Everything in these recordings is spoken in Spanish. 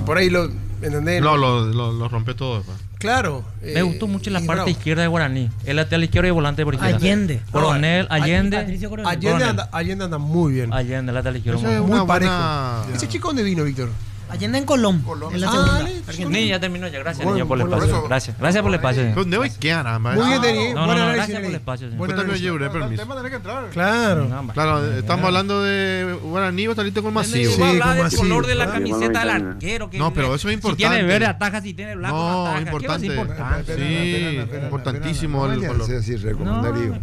si por ahí lo... ¿Entendés? No, lo rompe todo después. Claro. Me gustó mucho la parte izquierda de Guaraní. El lateral izquierdo y volante por izquierda. Allende. Coronel, Allende. Allende anda muy bien. Allende, lateral izquierdo. Muy parejo. ¿Ese chico dónde vino, Víctor? Allende en Colón. En la segunda. Ni ya terminó ya. Gracias, niño, por el espacio. Gracias por el espacio. ¿Dónde voy? ¿Qué hará? Muy bien, Denis. No, gracias por el espacio. Permiso. Claro. Claro, estamos hablando de Guaraní, vos saliste con Masivo. Sí, hablar del color de la camiseta del arquero. No, pero eso es importante. Si tiene verde ataja, si tiene blanco no, ataja. importante. Sí, importantísimo el color. Sí, recomendaría.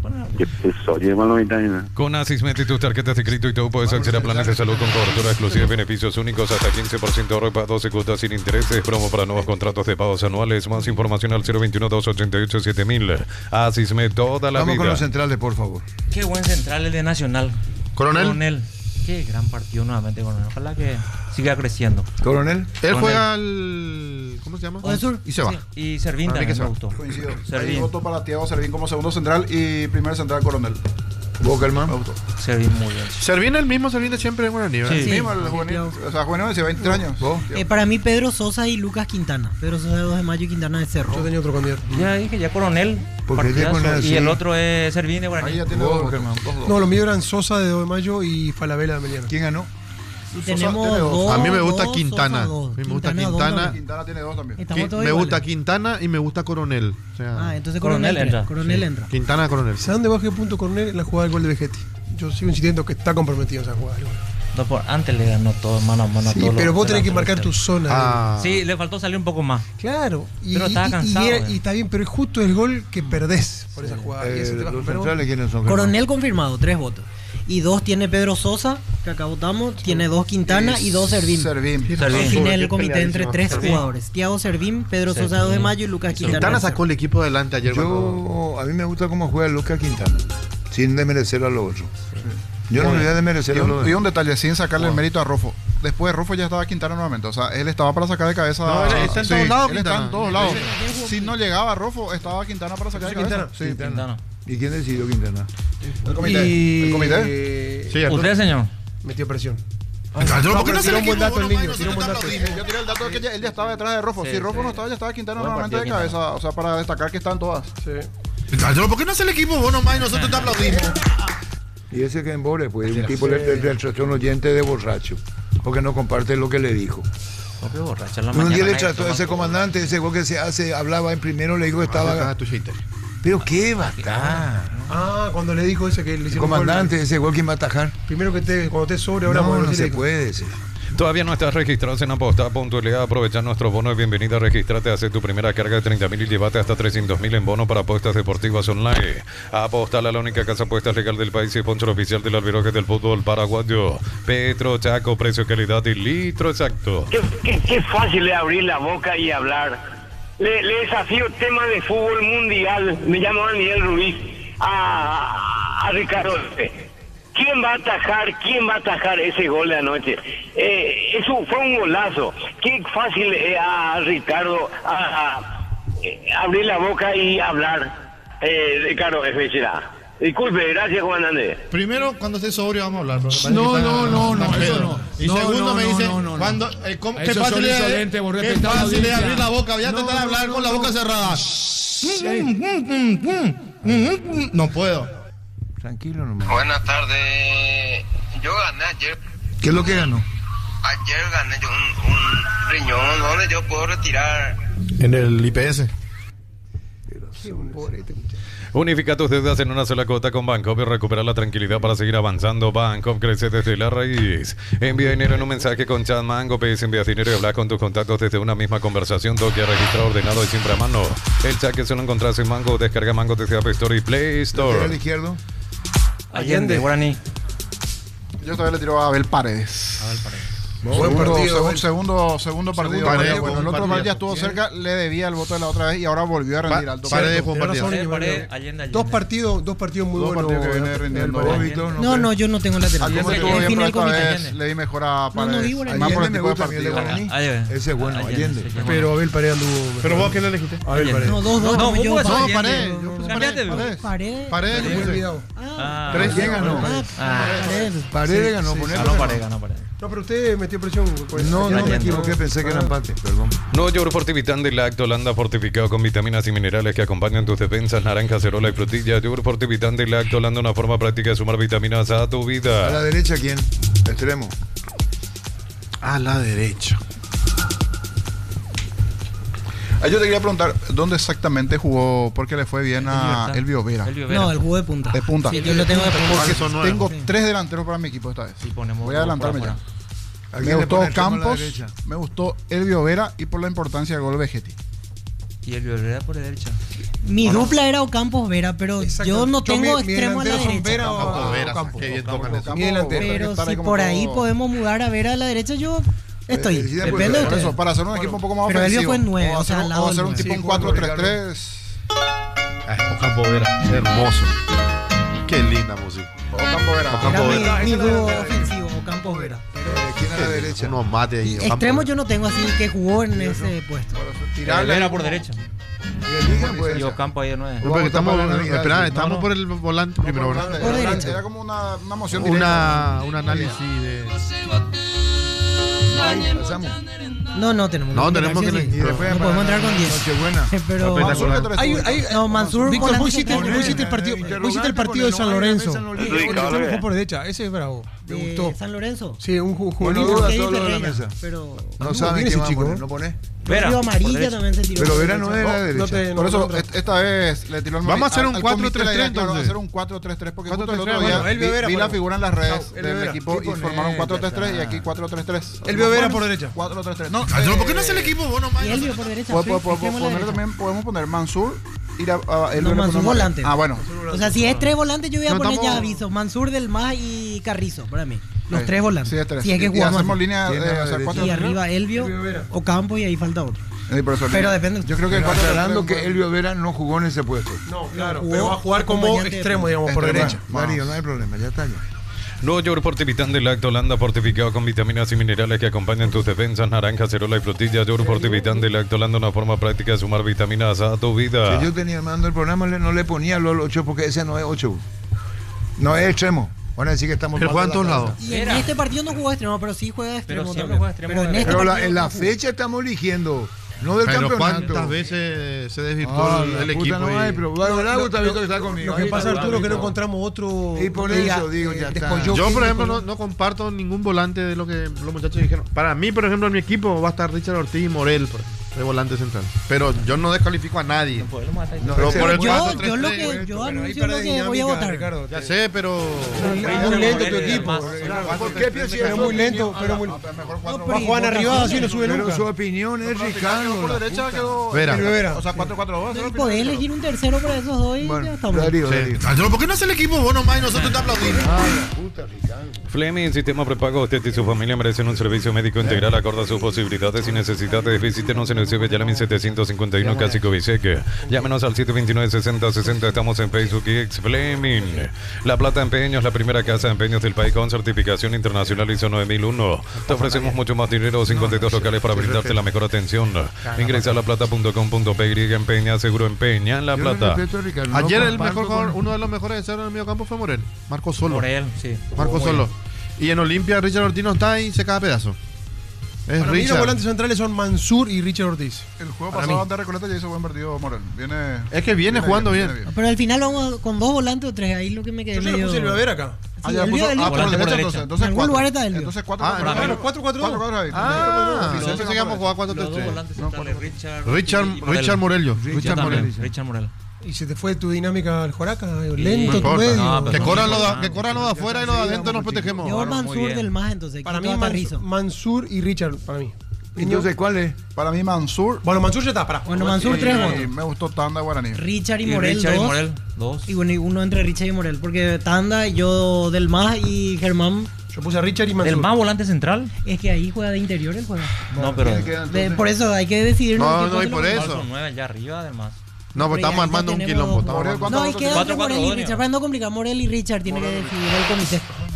Con Asismet y tus tarjetas de crédito y todo puedes acceder a planes de salud con cobertura exclusiva y beneficios únicos hasta 15% de ahorro para 12 cuotas sin intereses. Promo para nuevos contratos de pagos anuales. Más información al 021-288-7000. Asismet toda la vida. Vamos con los centrales, por favor. Qué buen central el de Nacional. Coronel. Qué gran partido nuevamente, Coronel. Ojalá que siga creciendo. Coronel. Él juega al... ¿Cómo se llama? Sur. Y se va. Sí. Y Servín también me gustó. Coincido. Servín. Ahí voto para Thiago Servín como segundo central y primer central Coronel. Bokelman. Servín muy bien. Servín el mismo Servín de siempre en Guaraní, ¿verdad? Sí, mismo, el juvenil. O sea, juvenil de 23 años. Para mí, Pedro Sosa y Lucas Quintana. Pedro Sosa de 2 de mayo y Quintana de Cerro. Yo tenía otro candidato. Ya dije, ya Coronel. Porque ya con Y el otro es Servín de Guaraní. Ahí ya tiene dos. No, los míos eran Sosa de 2 de mayo y Falabella de Meliano. ¿Quién ganó? Y tenemos dos. A mí me gusta dos, Quintana. Sosa, dos. Me gusta dos Quintana. también. Quintana tiene dos también. Estamos todos Me gusta iguales. Quintana y me gusta Coronel. O sea, Entonces Coronel entra. Coronel entra. Quintana, Coronel. ¿Saben de bajo qué punto Coronel en la jugada del gol de Vegetti? Yo sigo insistiendo que está comprometido en esa jugada. No, antes le ganó todo mano a mano. Sí, todos pero los vos tenés que marcar delanteros. tu zona. Ah. Sí, le faltó salir un poco más. Claro. Pero estaba cansado, y está bien, pero es justo el gol que perdés por esa jugada. Y ese te va a Los pero- centrales, ¿quiénes son? Coronel confirmado, 3 votos. Y 2 tiene Pedro Sosa, que acá votamos. Tiene 2 Quintana y 2 Servín. Servín. Define el comité entre peleadísimo. 3 Servín. jugadores. Thiago Servín, Pedro Sosa de 2 de mayo y Lucas Quintana. Quintana de Cerro. sacó el equipo adelante ayer. A mí me gusta cómo juega Lucas Quintana, sin desmerecer a los otros. Yo no le voy a desmerecer a los Y otros. un detalle, sin sacarle el mérito a Rofo. Después Rofo ya estaba Quintana nuevamente. O sea, él estaba para sacar de cabeza. No, él está en Sí, todos lados, él está Quintana. en todos lados. Si no llegaba Rofo, estaba Quintana para sacar de cabeza. Sí. Quintana. ¿Y quién decidió Quintana? El comité. Y... El comité. Sí, ¿Usted, señor? Metió presión. ¿Por qué no se tiró le un buen dato el niño. Yo tiré el dato de que él ya estaba detrás de Rofo. Sí, Si Rofo sí. no estaba, ya estaba Quintana Buen nuevamente de partido, cabeza. O sea, para destacar que están todas. Sí. ¿Por qué no hace el equipo vos nomás y nosotros te aplaudimos? Y ese que embore, pues un tipo le trató un oyente de borracho, porque no comparte lo que le dijo. No, qué borracha en la Un mañana. día le nadie trató a toma ese alcohol. comandante, ese gol que se hace, hablaba en primero, le dijo que estaba... Pero qué bacán. Ah, cuando le dijo ese que le hicieron Comandante, ese gol, ¿quién va a atajar? gol. Primero que cuando te sobre, ahora No, bueno, no sí se le dijo. puede ese. Todavía no estás registrado en aposta.le. Aprovecha nuestro bono de bienvenida. Regístrate, hace tu primera carga de 30.000 y llévate hasta 300.000 en bono para apuestas deportivas online. Apostala, la única casa apuesta legal del país y sponsor oficial del albiroje del fútbol paraguayo. Petro, Chaco, precio, calidad y litro exacto. Qué fácil es abrir la boca y hablar. Le desafío tema de fútbol mundial. Me llamo Daniel Ruiz a Ricardo. ¿Quién va a atajar ese gol de anoche? Eso fue un golazo. Qué fácil a Ricardo abrir la boca y hablar. Ricardo Fechera. Disculpe, gracias, comandante. Primero, cuando esté sobrio vamos a hablar. No, eso no. Y No, segundo no, me no, dice, no, no. cuando, qué Eso fácil son es, insolentes, vos qué respetá a la fácil es audiencia. abrir la boca, voy a tratar de hablar con la boca cerrada. No puedo. Tranquilo nomás. Buenas tardes. Yo gané ayer. ¿Qué es lo que ganó? Ayer gané yo un riñón donde yo puedo retirar. En el IPS. Unifica tus deudas en una sola cuota con Bancopp y recupera la tranquilidad para seguir avanzando. Bancopp crece desde la raíz. Envía dinero en un mensaje con Chat Mango. PS envías dinero y hablas con tus contactos desde una misma conversación. Toque registrado, ordenado y siempre a mano. El chat que solo encontrás en Mango. Descarga Mango desde App Store y Play Store. ¿Al izquierdo? Allende, Guaraní. Yo todavía le tiro a Abel Paredes. Buen partido. Segundo partido. Paredes, Bueno, el otro partido ya estuvo cerca, le debía el voto de la otra vez y ahora volvió a rendir alto. Paredes fue un Tenés partido. razón, Paredes, Allende. Allende. Dos partidos muy Dos buenos. partidos que viene rindiendo. Paredes. Víctor, No, yo no tengo lateral. Allende Allende, estuvo bien, Define pero el esta comité. vez le di mejor a no Paredes. vi Guaraní. Más por el Allende tipo de me gusta a mí el de partido. Guaraní. Allende. Ese es bueno, Allende. Pero Abel Paredes anduvo. Pero vos, ¿qué le elegiste? Abel Paredes. No, dos. No, yo vos Paredes. Paredes. Cambiate, Paredes. Paredes. Me he olvidado. Ah, Tres. ¿Quién ganó? Paredes. Paredes ganó, Ganó ponelo. Paredes, ganó Paredes. No, pero usted metió presión. Pues, No me equivoqué, pensé que era empate, perdón. Nuevo yogur Fortivitán de Lacto Holanda fortificado con vitaminas y minerales que acompañan tus defensas, naranja, cerola y frutilla. Yogur Fortivitán de Lacto Holanda, una forma práctica de sumar vitaminas a tu ¿A la vida. derecha quién? Extremo. A la derecha. Yo te quería preguntar, ¿dónde exactamente jugó? Porque le fue bien a Elvio Vera. No, el jugó de punta. De punta. Sí, yo lo tengo de punta. Porque son nueve. tengo Sí. 3 delanteros para mi equipo esta vez. Sí, ponemos Voy a adelantarme por ya. afuera. ¿A Me quién le gustó pone extremo a la Campos, derecha? me gustó Elvio Vera y por la importancia del gol Vegetti. Y el Violera por la derecha. Mi dupla era Ocampos Vera, pero Exacto. yo no tengo mi extremo a la delanteros son derecha. Vera o Campos, Vera, Campos. qué bien tocan eso. Mi delantero. Pero Estar si como por ahí todo- podemos mudar a Vera a la derecha, yo estoy. Sí, de Depende acuerdo. de Por ustedes. eso, para hacer un equipo un poco más Pero Elvio ofensivo. fue en 9, o o sea, hacer, al lado o hacer del un tipo nueve. un Sí, 4-3-3. Ocampo Vera, hermoso. Qué linda música. Ocampo Vera. Ocampo Era Vera. mi dúo ofensivo, Ocampos Vera. ¿Quién a la derecha? Unos mates ahí. Ocampo Extremo Vera. yo no tengo así que jugó en ese puesto. Tirarle Violera ahí por como- derecha. Que elijan, pues. Y Ocampo ahí de 9. Porque estamos, Vamos a tapar la espera, Navidad, estamos no. por el volante primero, ¿verdad? Por derecha. Era como una moción directa. Un análisis de. Pasamos. No tenemos. No, tenemos que. Sí. Y después No podemos entrar con 10. Nochebuena. Pero Espectacular. no, Mansur Víctor, volante vos hiciste el partido, Interrogante vos hiciste el partido de con San el Lorenzo. nombre de Sí, El claro. fue por derecha, ese es bravo. Me de gustó. San Lorenzo. Sí, un Bueno, juvenil. duda Kevin solo de la Ferreira, mesa. pero No saben ese quién va a chico? poner, ¿no pone? Vera. Río por Amarilla derecha. también se tiró. Pero Vera no es de la No derecha. te- Por eso, no, esta vez le tiró el Vamos a hacer un al comité 4-3-3 la idea, claro, entonces. hacer un 4-3-3 porque justo el 4-3-3, otro día bueno, Elvio Vera vi la ponemos. figura en las redes Chao, Elvio del Vera. equipo y formaron 4-3-3 y aquí 4-3-3. Elvio Vera por derecha. 4-3-3. No, ¿Por qué no es el equipo? Vos nomás. Y Elvio por derecha. podemos fijémosle poner derecha. también, podemos poner Mansur y Elvio No, le Mansur ponemos- volante. Ah, bueno. O sea, si es 3 volantes, yo voy a No, poner ya estamos- aviso. Mansur, Del Mas y Carrizo, para mí. Los 3 volantes. Sí, es 3. Si es que y jugamos hacemos así. línea ¿Quién a la o sea, derecha? 4 Y arriba Elvio, Ocampo y ahí falta otro. Pero depende. Yo creo que el Pero 4-3-3 aclarando que Elvio Vera no jugó en ese puesto. No, claro, jugó pero va a jugar como acompañante de extremo, punta. digamos, por derecha. Darío, no hay problema, ya está ya. Nuevo yogur Fortivitán de Lacto Holanda fortificado con vitaminas y minerales que acompañan tus defensas, naranja, cerola y frutilla. Yogur Fortivitán de Lacto Holanda, una forma práctica de sumar vitaminas a tu vida. Si yo tenía mando el programa, no le ponía los 8 porque ese no es 8. No es extremo. Van a decir que estamos Pero mal juega en de la todos casa. lados. Y en este partido no jugó extremo, pero sí juega extremo. Pero siempre también. juega extremo Pero en de este Pero partido en la no jugó. fecha estamos eligiendo, no del Pero campeonato. ¿cuántas veces se desvirtuó Ah, el la puta equipo? no hay, ahí? pero Bravo está visto que está conmigo. Lo que Ahí pasa, está, Arturo, que no Bravo. encontramos otro. Y por que eso digo, ya está. después Yo, por ejemplo, Kevin, no comparto ningún volante de lo que los muchachos dijeron. Para mí, por ejemplo, en mi equipo va a estar Richard Ortiz y Morel de volante central. Pero yo no descalifico a nadie. No, Pero ese por es el bueno. Yo 4-3-3, lo güey. que yo pero ahí anuncio pierde lo que voy a dinámica, votar. Ricardo. Ya sé, pero. Es muy lento tu equipo. ¿Por qué piensas Pero muy lento, pero muy. Va a jugar arriba, así no sube Pero nunca. su opinión es Ricardo. por la derecha puta. quedó Vera. Elvio Vera. o sea, 4-4-2. Y podés elegir un tercero para esos dos y ya Bueno, estamos. Darío, Sí. Darío. Arturo, ¿por qué no es el equipo? Vos nomás y nosotros te aplaudimos. Ah, la puta, Ricardo. Fleming, sistema prepago. Usted y su familia merecen un servicio médico integral acorde a sus posibilidades y necesidades. Visítenos en el CB Yalamin 751 Cásico Viseque. Llámenos al 729-6060. Estamos en Facebook y ex Fleming. La Plata Empeños, la primera casa de empeños del país con certificación internacional ISO 9001. Te ofrecemos mucho más dinero, 52 locales para brindarte la mejor atención. Ingresa a laplata.com.py, empeña, seguro empeña en La Yo Plata. respeto a Ricardo, Ayer no el mejor comparto jugador, con- uno de los mejores de cero en el medio campo fue Morel. Marco Solo. Morel, sí. Marco Solo. Y en Olimpia, Richard Ortiz no está y se cae a pedazo. Es Para mí los Richard. volantes centrales son Mansur y Richard Ortiz. El juego Para pasado mí. ante Recoleta ya hizo buen partido Morel. Es que viene jugando bien. Pero al final vamos con 2 volantes o 3. Ahí lo que me quedé Yo se lo medio. puse Elvio Vera acá. Ah, Sí, ya Elvio, puso. Elvio. Ah, por Volante por derecha derecha. entonces. En algún lugar está Elvio. Entonces 4 Ah, Para mí, 4-4-2. Ah, Vicente pensé que íbamos a jugar Los dos 4-3-3. volantes centrales, Richard. Richard, y Morel. Richard Morello. Yo Richard también, Morello. Richard Morel. Y se te fue tu dinámica al Joraca, No lento, tu importa. medio. No, pero Que no corran importa. los de afuera y los de adentro nos protegemos. Yo Jugaron muy Mansur bien. del Mas, entonces. Para mí, quito a Carrizo. Mansur y Richard, para mí. Entonces, ¿cuál es? Para mí Mansur. Bueno, Mansur ya está, para. Bueno, Mansur 3 y votos. me gustó Tanda Guaraní. Richard y Y Morel Richard y 2. Morel, 2. Y bueno, y uno entre Richard y Morel. Porque Tanda, yo del Mas y Germán. Yo puse a Richard y Mansur. ¿El más volante central? Es que ahí juega de interior el juego. No, pero. Por eso hay que decidir. No, qué no, y cosa por lo- eso. Son 9 allá arriba, además. No, pues Pero estamos ya armando un tenemos quilombo. dos. estamos armando- No, hay que dar entre 4-4-2, Morel y ¿no? Richard. Para no complicar, Morel y Richard tiene que decidir el comité.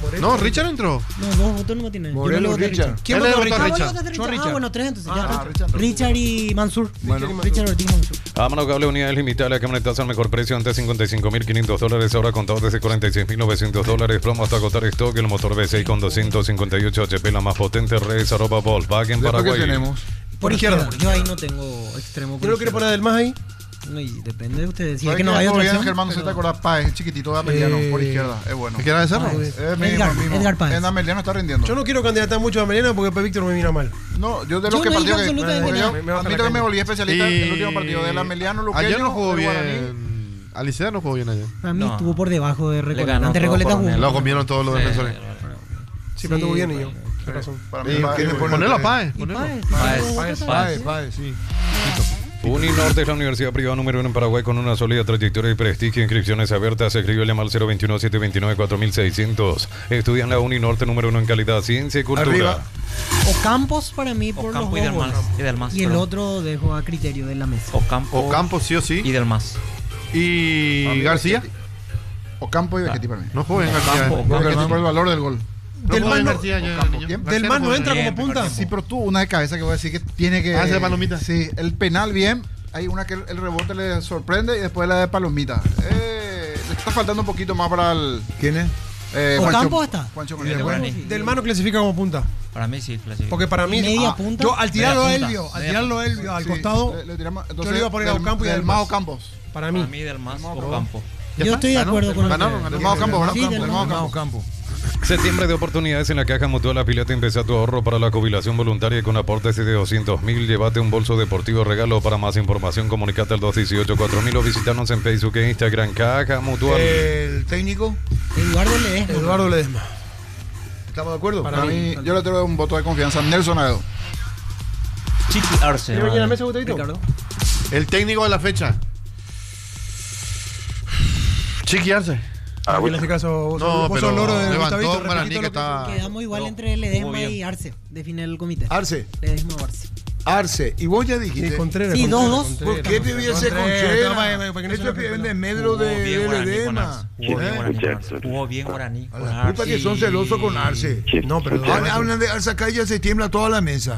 No, Richard entró. No, 2 votos no tiene. Morelo, Richard. ¿Quién Él le votó votó a a Richard. Richard? Yo, Richard. bueno, 3 entonces. Ya está. Richard. Richard y Mansur. Bueno. Richard Ortiz y Mansur. Vámonos, cable unidades limitadas, la camioneta al mejor precio antes $55.500, ahora contado desde $46.900, promo hasta agotar stock, el motor V6 con 258 HP, la más potente, res, Volkswagen Después que Paraguay. tenemos. Por izquierda. izquierda. Yo ahí no tengo extremo. ¿Quién lo quiere poner del más ahí? No, y depende de ustedes. Si es ¿Sabes que no qué? hay Todo otra bien, opción. Germán, no se te acordás, Páez, chiquitito de Ameliano, por izquierda, es bueno. ¿Qué quiere de Cerro? Edgar Páez. En Ameliano está rindiendo. Yo no quiero candidatar mucho a Melena porque después Víctor me mira mal. No, yo de Yo los que no partido dije que. absolutamente porque nada. yo Me baja la admito que me caña. volví especialista en el Y- último partido del Ameliano, Luqueño. Ayer no jugó del Guaraní. bien. Alicea no jugó bien ayer. Para mí No. estuvo por debajo de Le Recoleta. ganó Ante todo Recoleta por jugó. Ornella. Lo comieron todos los defensores. Sí, pero estuvo bien y yo. Tienes razón. Para mí, Y- Páez, ¿quién le pone? Ponelo a Páez. Y ponelo. Páez. Páez, sí. Uninorte es la universidad privada número 1 en Paraguay con una sólida trayectoria y prestigio. Inscripciones abiertas. Escríbele al 021-729-4600. Estudian la Uninorte número 1 en calidad, ciencia y cultura. Arriba. Ocampos para mí por los Ocampo dos y del goles. Mas. Y del Mas. Y el perdón. otro dejo a criterio de la mesa. Ocampo. Ocampo sí o Y sí. del Mas. Y García. Ocampo y Vegetti para mí. No jugó bien García. Ocampo. Vegetti por el valor del gol. No Del jugó bien Mas no- García. yo de Ocampo. niño. ¿Quién? García Del Mas no jugó entra bien. como punta. Sí, pero tuvo una de cabeza que voy a decir que tiene que. Hace palomita. Sí, el penal bien. Hay una que el rebote le sorprende y después la de palomita. Le está faltando un poquito más para el. ¿Quién es? Ocampo está. Juancho Y Correa. del Guaraní. Del más no clasifica como punta. Para mí sí, clasifica. Porque para mí. Media punta. Yo al tirarlo a Media punta. Elvio, al Media tirarlo a Elvio al Sí, costado, le tiramos- yo le iba a poner a Ocampo y del del Mao Mas. Campos. Para Para mí. mí del Mas. Ocampo. ¿Ya Yo está? estoy de Ganó. acuerdo con Ganaron, Del Mao Campos, ¿verdad? Sí, del Del Mao Mao Campos. Septiembre de oportunidades en la Caja Mutual Afiliate. Empieza tu ahorro para la jubilación voluntaria y con aportes de 200.000. Llévate un bolso deportivo regalo. Para más información, comunicate al 218-4000 o visítanos en Facebook e Instagram. Caja Mutual. El técnico. Eduardo Ledesma. Eduardo Ledesma. ¿Estamos de acuerdo? Para mí, yo le tengo un voto de confianza. Nelson Aedo. Chiqui Arce. ¿Quiere venir a la mesa, Gustavito? Ricardo. El técnico de la fecha. Chiqui Arce. En este caso, vos No, sos pero loro de levantó Gustavito, un Guaraní repetito que lo está- Quedamos igual Pero entre jugó Ledesma bien. y Arce. Define el comité. Arce. Ledesma o Arce. Arce. Y vos ya Y dijiste. Contreras. Sí, Contreras, 2-2. Contreras. ¿Por qué viviese con Contreras, Chera? para que no se Este enoje, pibe pero- de medro Jugó de bien Guaraní con Ledesma. Arce. Jugó bien Guaraní con Arce. Jugó bien Guaraní A con la culpa que Arce son y- celosos con Arce. No, pero. Hablan de Arce acá y ya se tiembla toda la mesa.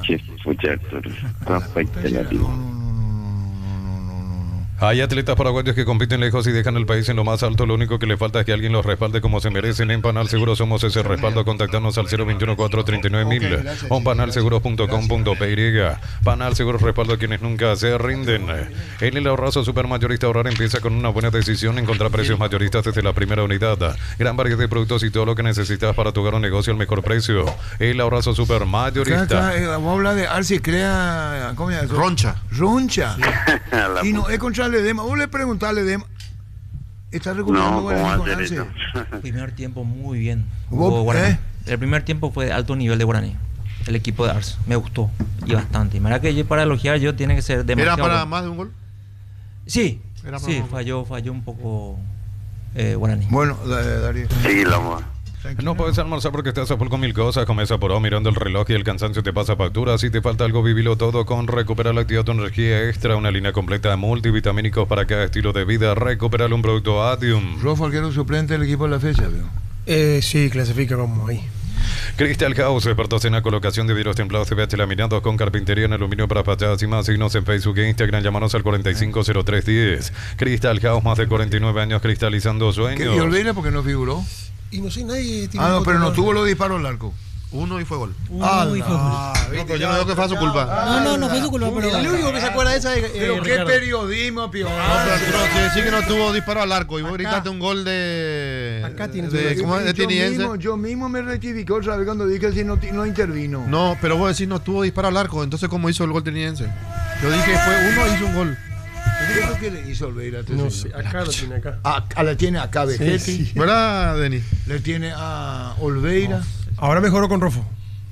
Hay atletas paraguayos que compiten lejos y dejan el país en lo más alto. Lo único que le falta es que alguien los respalde como se merecen. En Panal Seguro somos ese respaldo. Contactarnos al 021-439.000 o en panalseguros.com.py. Panal Seguros respaldo a quienes nunca se rinden. En el ahorrazo supermayorista ahorrar empieza con una buena decisión. Encontrar precios mayoristas desde la primera unidad. Gran variedad de productos y todo lo que necesitas para tu hogar o negocio al mejor precio. El ahorrazo supermayorista. Vamos a hablar de Arce, crea. ¿Cómo se llama eso? Roncha. Roncha. Y no es contra Ledesma. Vos le preguntás a Ledesma. ¿Está recuperando Guaraní con Arce? Primer tiempo muy bien. ¿Vos, Jugó Guaraní. El primer tiempo fue de alto nivel de Guaraní. El equipo de Arce. Me gustó. Y bastante. Mira que yo, para elogiar yo tiene que ser demasiado. ¿Era para bueno. más de un gol? Sí. Era para Sí, más. falló un poco Guaraní. Bueno, Darío. Sí, Loma. No puedes almorzar porque estás a full con mil cosas. Comes apurado mirando el reloj y el cansancio te pasa factura. Si te falta algo, vivilo todo con Recuperar la Actividad tu Energía Extra. Una línea completa de multivitamínicos para cada estilo de vida. Recuperar un producto Adium. Rolfo, arquero suplente del equipo de la fecha, veo. Sí, clasifica como ahí. Crystal House, expertos en la colocación de vidrios templados CBH laminados con carpintería en aluminio para fachadas y más. Signos en Facebook e Instagram. Llámanos al 450310. Crystal House, más de 49 años cristalizando ¿Y sueños. Olveira porque no figuró? Y no sé, nadie tiene. Ah, no, un pero no voto. tuvo los disparos al arco. Uno y fue gol. Uy, fue gol. No, pero yo no digo que fue su culpa. No fue su culpa, pero. El único que se acuerda de esa es. Pero qué Ricardo. periodismo, Pío. No, pero tú no quiere decir que no tuvo disparo al arco y vos gritaste un gol de. Acá tiene de su- ¿cómo es? De Tiniense. Yo mismo me rectificó otra vez cuando dije que no intervino. No, pero vos decís no tuvo disparo al arco, entonces ¿cómo hizo el gol Tiniense? Yo dije fue uno y hizo un gol. ¿Qué es lo que le hizo Olveira? No sé, acá lo tiene acá. La tiene acá Vegetti, ¿Verdad, Denis? le tiene a Olveira. Ahora mejoró con Rofo.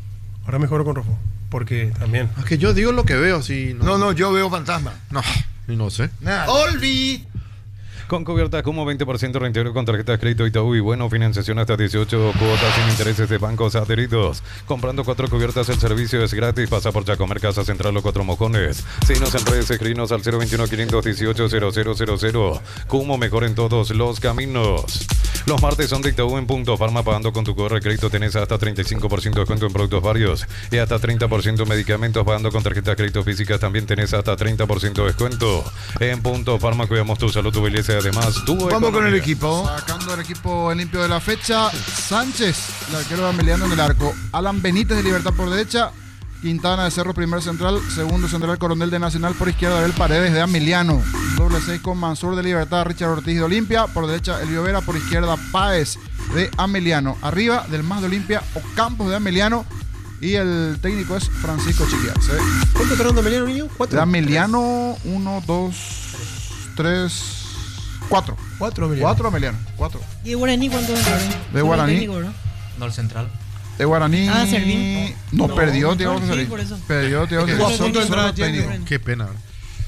Porque también. Es que yo digo lo que veo, si No, yo veo fantasma. No, ni no sé. Nada. Olvi. Con cubiertas como 20% reintegro con tarjetas de crédito Itaú y bueno, financiación hasta 18 cuotas sin intereses de bancos adheridos. Comprando 4 cubiertas el servicio es gratis. Pasa por Chacomer, Casa Central o Cuatro Mojones. Síguenos en redes, escribinos al 021-518-0000. Como mejor en todos los caminos. Los martes son de Itaú en Punto Farma. Pagando con tu QR crédito tenés hasta 35% de descuento en productos varios y hasta 30% en medicamentos. Pagando con tarjetas de crédito físicas también tenés hasta 30% de descuento. En Punto Farma cuidamos tu salud, tu belleza y además tu Vamos economía. con el equipo. Sacando el equipo en limpio de la fecha, Sánchez, el arquero de Ameliano en el arco. Alan Benítez de Libertad por derecha. Quintana de Cerro, primer central. Segundo central, Coronel de Nacional. Por izquierda, Abel Paredes de Ameliano. Doble 6 con Mansur de Libertad. Richard Ortiz de Olimpia. Por derecha, Elio Vera. Por izquierda, Páez de Ameliano. Arriba, del más de Olimpia, Ocampos de Ameliano. Y el técnico es Francisco Chiquiarse. ¿Cuánto está dando Ameliano, niño? De Ameliano, 1, 2, 3, 4. 4 Ameliano. 4 Ameliano. 4. ¿Y de Guaraní cuánto es? De Guaraní. No, el central. De Guaraní. Ah, Servín. No, perdió, Diego sí, Servín. por eso. Perdió, Diego Estuvo a punto de entrar a Servín. técnico. Qué pena, ¿verdad?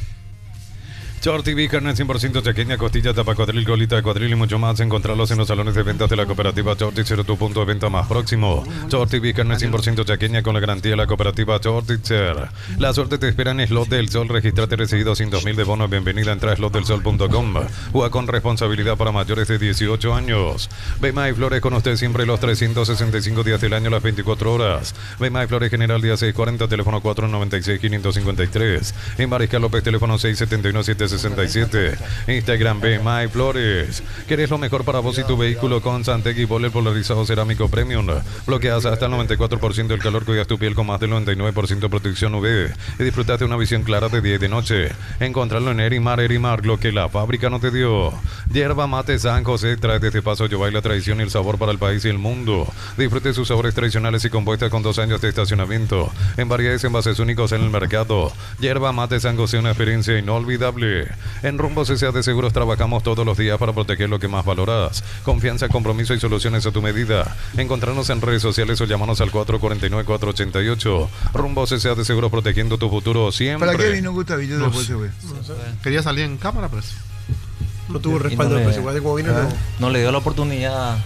Short TV, carne 100% chaqueña, costilla, tapa cuadril, colita de cuadril y mucho más. Encontrarlos en los salones de ventas de la cooperativa Shorty. Será tu punto de venta más próximo. Short TV, carne 100% chaqueña con la garantía de la cooperativa Shorty. La suerte te espera en Slot del Sol. Regístrate, recibido 200.000 de bono. Bienvenida, entra a slotdelsol.com. Juega con responsabilidad para mayores de 18 años. Bema y Flores con usted siempre los 365 días del año, las 24 horas. Bema y Flores General día 640, teléfono 496-553. En Mariscal López, teléfono 671-767. Instagram BMI Flores. ¿Querés lo mejor para vos y tu vehículo? Con Santegui Boller polarizado cerámico premium. Bloqueas hasta el 94% del calor, cuidas tu piel con más del 99% de protección UV y disfrutas de una visión clara de día y de noche. Encontrarlo en Erimar, lo que la fábrica no te dio. Yerba Mate San José trae desde Paso Yobay la tradición y el sabor para el país y el mundo. Disfrute sus sabores tradicionales y compuestas con 2 años de estacionamiento en variedades envases únicos en el mercado. Yerba Mate San José, una experiencia inolvidable. En Rumbo CCA de Seguros trabajamos todos los días para proteger lo que más valoras. Confianza, compromiso y soluciones a tu medida. Encontrarnos en redes sociales o llamarnos al 449-488. Rumbo CCA de Seguros, protegiendo tu futuro siempre. ¿Para qué vino Gustavillo No después sé. se ve? Quería salir en cámara, pero sí. No tuvo respaldo del precio. Como vino, no. No le dio la oportunidad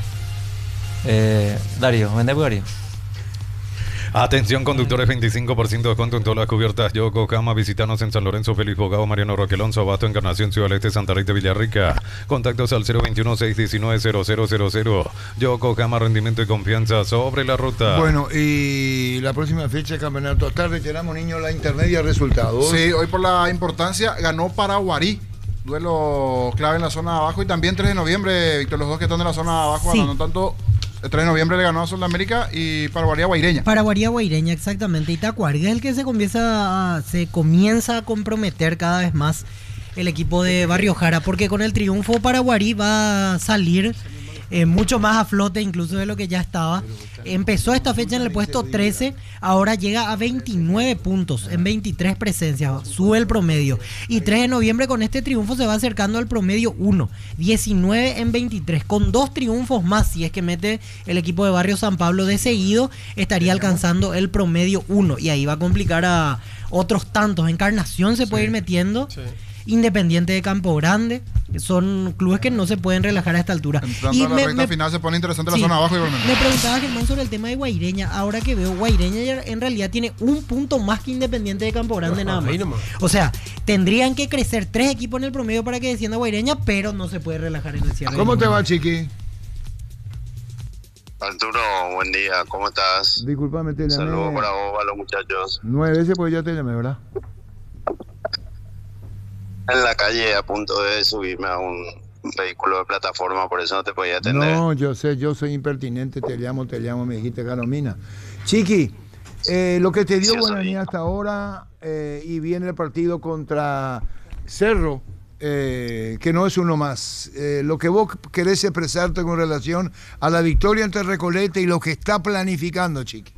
Darío. ¿Vende Darío? Atención conductores, 25% de descuento en todas las cubiertas Yokohama. Visitanos en San Lorenzo, Félix Bogado, Mariano Roque Alonso, Abasto, Encarnación, Ciudad del Este, Santa Rita, Villarrica. Contactos al 021-619-0000. Yokohama, rendimiento y confianza sobre la ruta. Bueno, y la próxima fecha de campeonato. Hasta reiteramos, niños, la intermedia resultados. Sí, hoy por la importancia ganó Paraguarí. Duelo clave en la zona de abajo. Y también 3 de noviembre, Víctor, los dos que están en la zona de abajo, Sí. ganando tanto. El 3 de noviembre le ganó a Sudamérica y Paraguarí a Guaireña. Paraguarí a Guaireña, exactamente. Y Tacuary es el que se comienza a comprometer cada vez más el equipo de Barrio Jara, porque con el triunfo Paraguarí va a salir mucho más a flote incluso de lo que ya estaba. Empezó esta fecha en el puesto 13, ahora llega a 29 puntos en 23 presencias, sube el promedio. Y 3 de noviembre con este triunfo se va acercando al promedio 1, 19 en 23, con 2 triunfos más, si es que mete el equipo de Barrio San Pablo de seguido, estaría alcanzando el promedio 1 y ahí va a complicar a otros tantos. Encarnación se puede ir metiendo. Sí. Independiente de Campo Grande, son clubes que no se pueden relajar a esta altura. Entrando a la recta final se pone interesante sí, la zona abajo igualmente. me preguntaba Germán sobre el tema de Guaireña. Ahora que veo, Guaireña ya en realidad tiene un punto más que Independiente de Campo Grande, nada más. Ahí nomás. O sea, tendrían que crecer 3 equipos en el promedio para que descienda Guaireña, pero no se puede relajar en el cierre. ¿Cómo te va, Chiqui? Arturo, buen día, ¿cómo estás? Disculpame, te llamé Saludos para vos, para los muchachos. 9 veces porque ya te llamé, ¿verdad? En la calle a punto de subirme a un vehículo de plataforma, por eso no te podía atender. No, yo sé, yo soy impertinente, te llamo, me dijiste Caromina. Chiqui, lo que te dio Sí, Guaraní soy. hasta ahora y viene el partido contra Cerro, que no es uno más. Lo que vos querés expresarte con relación a la victoria ante Recoleta y lo que está planificando, Chiqui.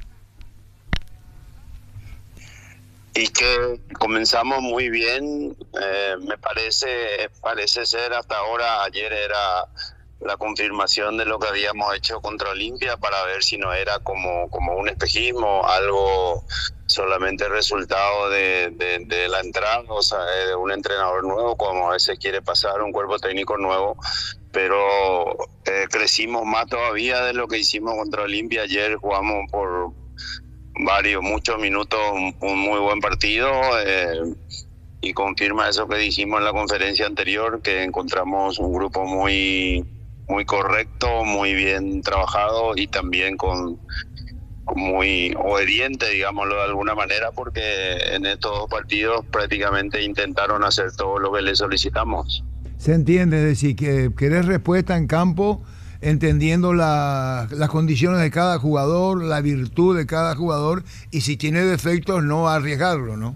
Y que comenzamos muy bien, me parece ser hasta ahora, ayer era la confirmación de lo que habíamos hecho contra Olimpia para ver si no era como un espejismo, algo solamente resultado de la entrada, o sea, de un entrenador nuevo, como a veces quiere pasar un cuerpo técnico nuevo, pero crecimos más todavía de lo que hicimos contra Olimpia. Ayer jugamos por muchos minutos un muy buen partido, y confirma eso que dijimos en la conferencia anterior, que encontramos un grupo muy correcto, muy bien trabajado y también muy obediente, digámoslo de alguna manera, porque en estos dos partidos prácticamente intentaron hacer todo lo que les solicitamos. Se entiende, es decir, que querés respuesta en campo, entendiendo las condiciones de cada jugador, la virtud de cada jugador, y si tiene defectos no arriesgarlo, ¿no?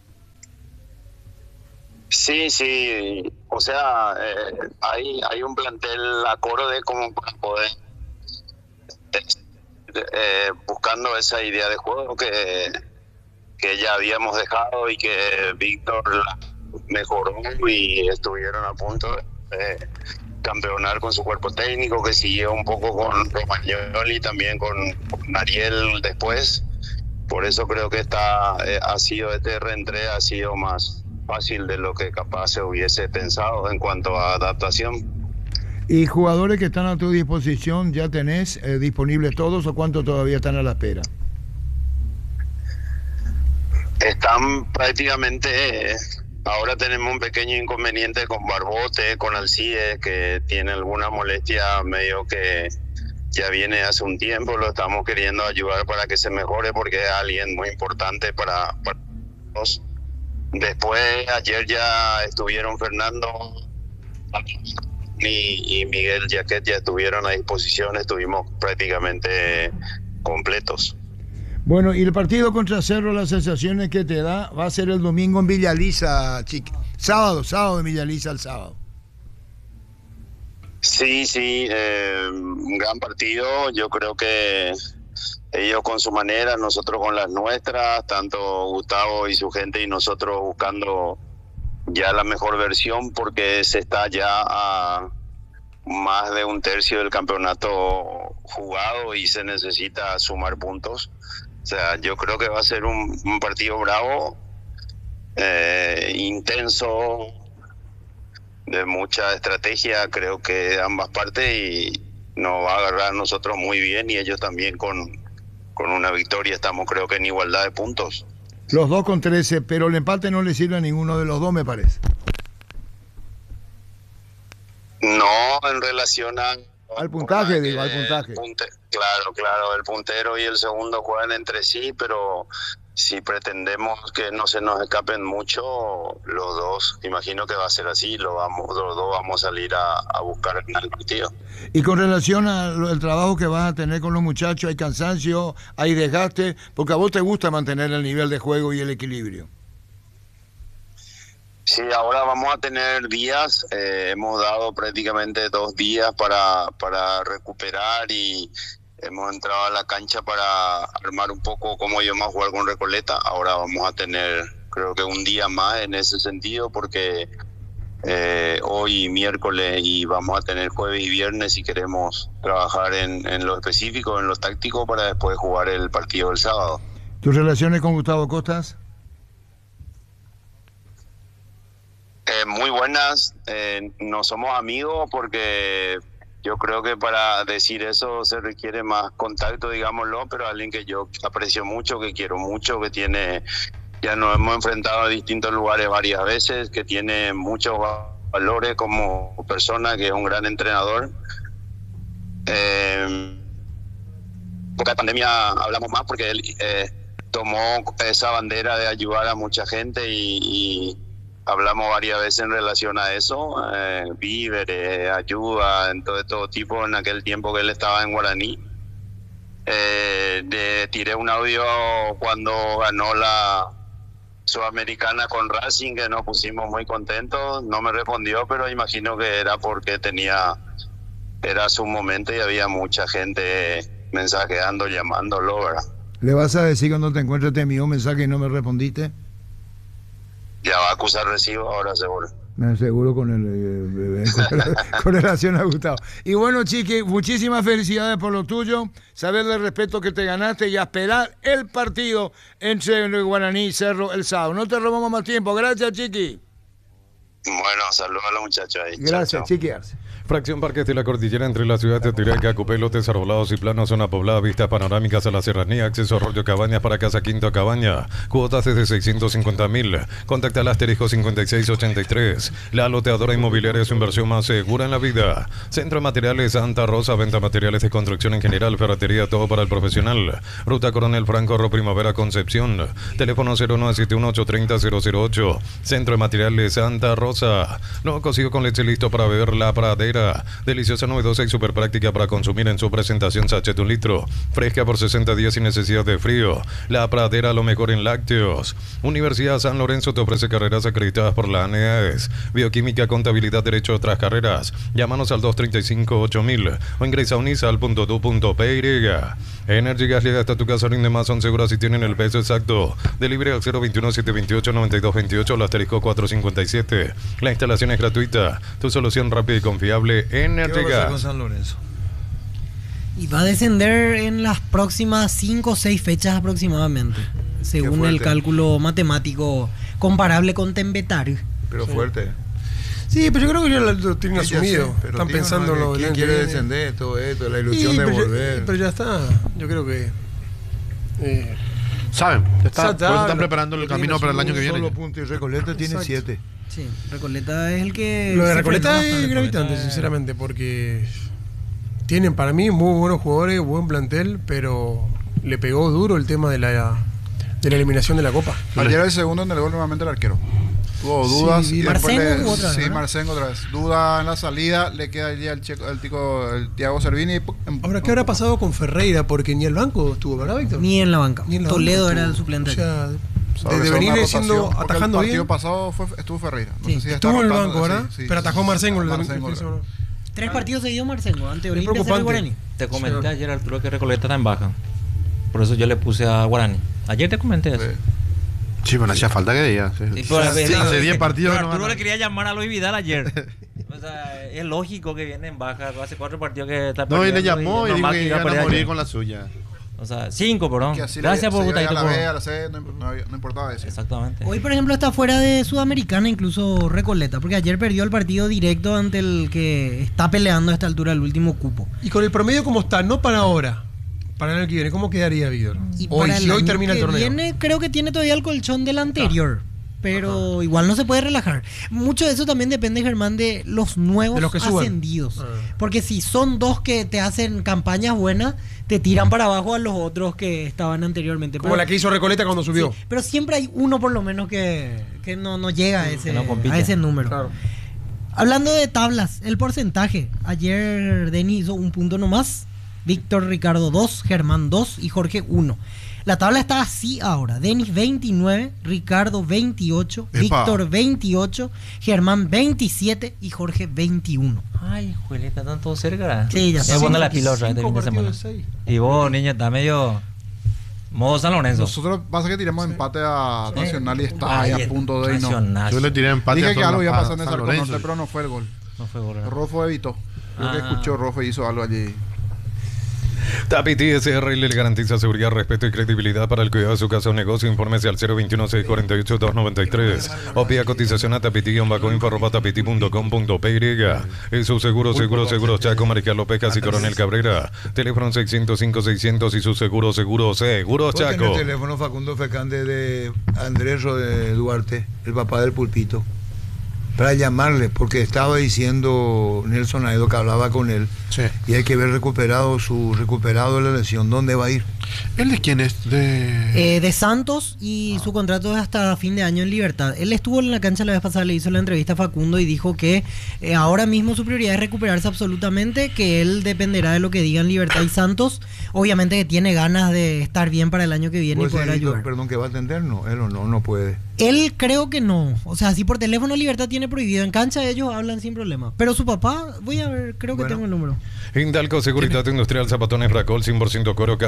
Sí, o sea, hay un plantel acorde como para poder buscando esa idea de juego que ya habíamos dejado y que Víctor mejoró y estuvieron a punto de campeonar con su cuerpo técnico, que siguió un poco con Romagnoli y también con Ariel después. Por eso creo que este reentré ha sido más fácil de lo que capaz se hubiese pensado en cuanto a adaptación. ¿Y jugadores que están a tu disposición ya tenés disponibles todos o cuántos todavía están a la espera? Están prácticamente... Ahora tenemos un pequeño inconveniente con Barbote, con Alcides, que tiene alguna molestia medio que ya viene hace un tiempo. Lo estamos queriendo ayudar para que se mejore porque es alguien muy importante para nosotros. Después, ayer ya estuvieron Fernando y Miguel Jaquet, ya estuvieron a disposición, estuvimos prácticamente completos. Bueno, y el partido contra Cerro, las sensaciones que te da, va a ser el domingo en Villaliza, sábado en Villaliza el sábado. Sí, un gran partido. Yo creo que ellos con su manera, nosotros con las nuestras, tanto Gustavo y su gente y nosotros buscando ya la mejor versión, porque se está ya a más de un tercio del campeonato jugado y se necesita sumar puntos. O sea, yo creo que va a ser un partido bravo, intenso, de mucha estrategia, creo que de ambas partes, y nos va a agarrar a nosotros muy bien y ellos también con una victoria. Estamos creo que en igualdad de puntos. Los dos con 13, pero el empate no le sirve a ninguno de los dos, me parece. No, en relación al puntaje, digo, al puntaje. Claro, el puntero y el segundo juegan entre sí, pero si pretendemos que no se nos escapen mucho, los dos, imagino que va a ser así, los dos vamos a salir a buscar el partido. Y con relación al trabajo que vas a tener con los muchachos, ¿hay cansancio, hay desgaste? Porque a vos te gusta mantener el nivel de juego y el equilibrio. Sí, ahora vamos a tener días, hemos dado prácticamente 2 días para recuperar y hemos entrado a la cancha para armar un poco cómo íbamos a jugar con Recoleta. Ahora vamos a tener creo que un día más en ese sentido porque hoy miércoles y vamos a tener jueves y viernes si queremos trabajar en lo específico, en lo táctico para después jugar el partido del sábado. ¿Tus relaciones con Gustavo Costas? Muy buenas, no somos amigos porque yo creo que para decir eso se requiere más contacto, digámoslo, pero alguien que yo aprecio mucho, que quiero mucho, que ya nos hemos enfrentado a distintos lugares varias veces, que tiene muchos valores como persona, que es un gran entrenador. Porque la pandemia hablamos más porque él tomó esa bandera de ayudar a mucha gente y hablamos varias veces en relación a eso, víveres, ayuda, de todo tipo en aquel tiempo que él estaba en Guaraní. Tiré un audio cuando ganó la Sudamericana con Racing, que nos pusimos muy contentos, no me respondió, pero imagino que era porque era su momento y había mucha gente mensajeando, llamándolo, ¿verdad? ¿Le vas a decir cuando te encuentres te envió un mensaje y no me respondiste? Ya va a acusar recibo ahora seguro. Me aseguro con con relación a Gustavo. Y bueno, Chiqui, muchísimas felicidades por lo tuyo. Saber del respeto que te ganaste y a esperar el partido entre el Guaraní y Cerro el sábado. No te robamos más tiempo. Gracias, Chiqui. Bueno, saludos a los muchachos ahí. Gracias, chao, chao. Chiqui Arce. Fracción Parques de la Cordillera entre la ciudad de Tiraca, Cupelotes, Arbolados y Planos, zona poblada, vistas panorámicas a la serranía, acceso a Arroyo Cabañas para Casa Quinto Cabaña, cuotas desde 650.000. Contacta al asterisco 5683. La loteadora inmobiliaria, su inversión más segura en la vida. Centro de Materiales Santa Rosa, venta materiales de construcción en general, ferretería, todo para el profesional. Ruta Coronel Franco, Ro Primavera, Concepción. Teléfono 0971-830-008. Centro de Materiales Santa Rosa. Nuevo cocido con leche listo para beber, La Pradera. Deliciosa, novedosa y súper práctica para consumir en su presentación, sachet 1 litro. Fresca por 60 días sin necesidad de frío. La Pradera, lo mejor en lácteos. Universidad San Lorenzo te ofrece carreras acreditadas por la ANEAES. Bioquímica, contabilidad, derecho a otras carreras. Llámanos al 235-8000 o ingresa a unisal.du.py. Energy Gas llega hasta tu casa, rinde más, son seguras y tienen el peso exacto. Delivery al 021-728-9228 o al asterisco 457. La instalación es gratuita. Tu solución rápida y confiable. Energy ¿Qué va a pasar con Gas. San Lorenzo? Y va a descender en las próximas 5 o 6 fechas aproximadamente, según fuerte. el cálculo matemático comparable con Tembetari. Pero fuerte. Sí, pero yo creo que ya lo tienen Sí, ya asumido. sé, pero Están digo, pensando ¿no? en lo ¿Quién que quiere viene. descender? Todo esto, la Sí, ilusión de pero volver. pero ya está. Yo creo que. Saben, Ya por eso está, están preparando el camino para el año que viene. Solo punto y Recoleta tiene Exacto. 7. Sí, Recoleta es el que... Lo de se Recoleta frenó es bastante. gravitante, sinceramente, porque tienen para mí muy buenos jugadores, buen plantel, pero le pegó duro el tema de la eliminación de la Copa. Ayer el segundo en el gol nuevamente el arquero. Tuvo dudas. Sí, y después Marcengo jugó otra vez, Sí, ¿verdad? Marcengo otra vez. Duda en la salida. Le queda allí al Thiago Servini. Ahora, ¿qué habrá pasado con Ferreira? Porque ni el banco estuvo, ¿verdad, Víctor? Ni en la banca. Ni en la Toledo banca era el estuvo. suplente. O sea, Sabe de que venir una siendo, rotación, porque atajando el partido bien. pasado estuvo Ferreira. No Sí. sé si está Estuvo en el rotando, banco, ¿verdad? sí, sí, Pero sí. atajó Marcengo. el Marcengo, fin de semana. 3 partidos seguidos Marcengo, ante Es Olimpia, Cerro y preocupante. Guaraní. Te comenté ayer, Arturo, que Recoleta está en baja. Por eso yo le puse a Guaraní. Ayer te comenté eso. Sí, bueno, hacía falta que diga. Sí. Y por- Hace 10 partidos. Pero que no Arturo gana. le quería llamar a Luis Vidal ayer. O sea, es lógico que viene en baja. Hace 4 partidos que está No, y le perdiendo llamó y dijo normal que iba iban a perder morir ayer. con la suya. O sea, 5, perdón. Que así Gracias por se iba a Gustavo. la B, a la C, no importaba eso. Exactamente. Hoy, por ejemplo, está fuera de Sudamericana, incluso Recoleta, porque ayer perdió el partido directo ante el que está peleando a esta altura el último cupo. Y con el promedio como está, no para ahora, para el año que viene, ¿cómo quedaría, Víctor? Y Hoy, para si hoy año termina el que torneo. viene, creo que tiene todavía el colchón del anterior. Pero igual no se puede relajar. Mucho de eso también depende, Germán, de los nuevos De los que suban. ascendidos. Ah. Porque si son 2 que te hacen campañas buenas, te tiran para abajo a los otros que estaban anteriormente. Como la que hizo Recoleta cuando subió. Sí, pero siempre hay uno por lo menos que no llega a ese, no compite. a ese número. Claro. Hablando de tablas, el porcentaje. Ayer Denis hizo un punto nomás. Víctor Ricardo 2, Germán 2 y Jorge 1. La tabla está así ahora. Denis 29, Ricardo 28, Epa. Víctor 28, Germán 27 y Jorge 21. Ay, Juelita, están todos cerca. Sí, ya Es está. buena la pilosa este 5 fin de semana. partidos de 6. Y vos, niña, está medio modo San Lorenzo. Nosotros pasa que tiramos empate a Nacional y está Ay, ahí a punto de y no. Nacional. Yo le tiré empate Dije a que algo iba a pasar en San esa Lorenzo. Norte, pero no fue el gol. No fue gol, ¿verdad? Rofo evitó. Creo que escuchó Rofo y hizo algo allí. Tapiti SRL le garantiza seguridad, respeto y credibilidad para el cuidado de su casa o negocio. Infórmese al 021-648-293 o pida cotización a tapiti-info@tapiti.com.py. Es su seguros Chaco, Mariscal López y Coronel Cabrera. Teléfono 605-600 y su seguros Seguros Chaco. el teléfono Facundo Fecande de Andrés Duarte, el papá del Pulpito, para llamarle, porque estaba diciendo Nelson Aedo que hablaba con él. Sí. Y hay que ver recuperado la lesión. ¿Dónde va a ir? ¿Él de quién es? De... De Santos y su contrato es hasta fin de año en libertad. Él estuvo en la cancha la vez pasada, le hizo la entrevista a Facundo y dijo que ahora mismo su prioridad es recuperarse absolutamente, que él dependerá de lo que digan Libertad y Santos. Obviamente que tiene ganas de estar bien para el año que viene y ¿Vos poder decís, ayudar. perdón, que va a atender? No, él no puede. Él creo que no. O sea, si por teléfono Libertad tiene prohibido, en cancha ellos hablan sin problema. Pero su papá, voy a ver, creo que Bueno. tengo el número. Indalco Seguridad Industrial, Zapatones Bracol, 100% coro, casco, careta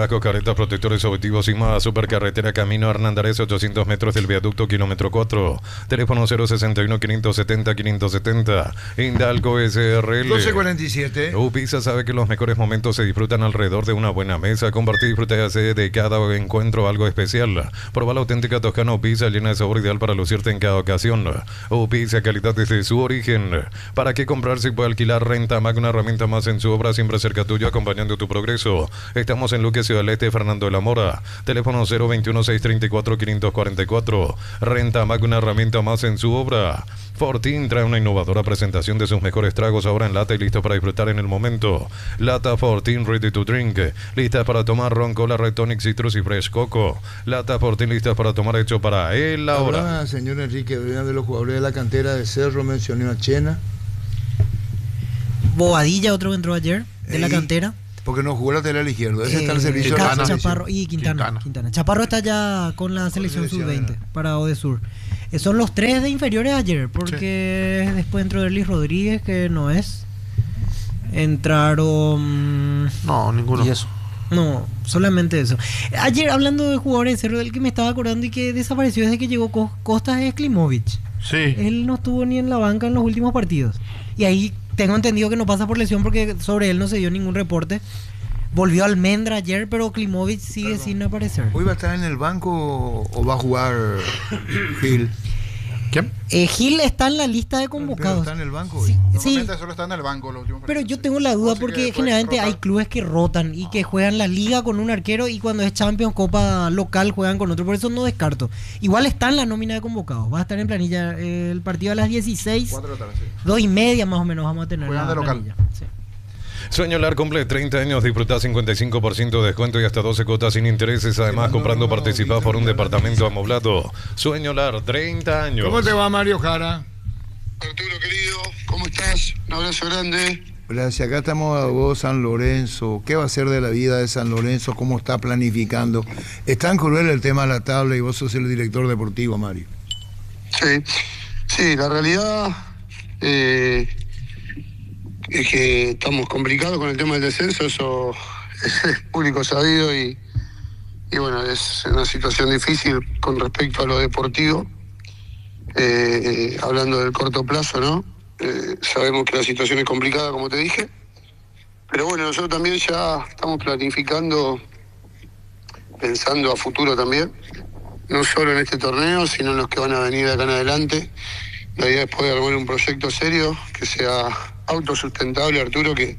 cubiertas, protectores auditivos y más. Supercarretera Camino Hernandares, 800 metros del viaducto, kilómetro 4. Teléfono 061-570-570. Indalco SRL. 12:47. Upisa sabe que los mejores momentos se disfrutan alrededor de una buena mesa. Compartir y disfrutar de cada encuentro algo especial. Proba la auténtica Toscana Upisa, llena de sabor, ideal para lucirte en cada ocasión. Upisa, calidad desde su origen. ¿Para qué comprar si puede alquilar? Renta Mac, una herramienta más en su obra, siempre cerca tuyo, acompañando tu progreso. Estamos en Luque, Ciudad del Este, Fernando de la Mora. Teléfono 021-634-544. Renta Mac, una herramienta más en su obra. Fortín trae una innovadora presentación de sus mejores tragos ahora en lata y listo para disfrutar en el momento. Lata Fortín Ready to Drink. Lista para tomar ron, cola, Red Tonic, citrus y fresh coco. Lata Fortín lista para tomar, hecho para él ahora. Ahora, señor Enrique, uno de los jugadores de la cantera de Cerro mencionó a Chena. Bobadilla, otro que entró ayer, de la cantera. Porque no jugó lateral izquierdo. Ese está en el servicio de la Chaparro y Quintana. Chaparro está ya con la selección sub-20 para Odesur. Son los tres de inferiores ayer, porque después entró Derlis Rodríguez, que no es. Entraron... No, ninguno. Y eso. No, solamente eso. Ayer, hablando de jugadores de Cerro, del que me estaba acordando y que desapareció desde que llegó Costas, es Klimovic. Sí. Él no estuvo ni en la banca en los últimos partidos. Y ahí tengo entendido que no pasa por lesión, porque sobre él no se dio ningún reporte. Volvió Almendra ayer, pero Klimovic sigue sin aparecer. ¿Hoy va a estar en el banco o va a jugar Gil? ¿Quién? Gil está en la lista de convocados. ¿Está en el banco hoy? Sí, Normalmente solo está en el banco los últimos pero partidos. yo tengo la duda Así porque que generalmente puede hay rotar. clubes que rotan y que juegan la liga con un arquero, y cuando es Champions, Copa local, juegan con otro. Por eso no descarto. Igual está en la nómina de convocados. Va a estar en planilla el partido a las 16. 4 de la tarde, sí. 2:30 más o menos vamos a tener. Juegan la de local. planilla. Sí. Sueño Lar cumple 30 años, disfruta 55% de descuento y hasta 12 cuotas sin intereses. Además, comprando participás por un departamento amoblado. Sueño Lar, 30 años. ¿Cómo te va, Mario Jara? Arturo, querido, ¿cómo estás? Un abrazo grande. Gracias, acá estamos a vos, San Lorenzo. ¿Qué va a ser de la vida de San Lorenzo? ¿Cómo está planificando? Es tan cruel el tema de la tabla y vos sos el director deportivo, Mario. Sí, la realidad es que estamos complicados con el tema del descenso, eso es público sabido y bueno, es una situación difícil con respecto a lo deportivo, hablando del corto plazo, ¿no? Sabemos que la situación es complicada, como te dije, pero bueno, nosotros también ya estamos planificando, pensando a futuro también, no solo en este torneo, sino en los que van a venir de acá en adelante. La idea es poder armar un proyecto serio, que sea autosustentable, Arturo, que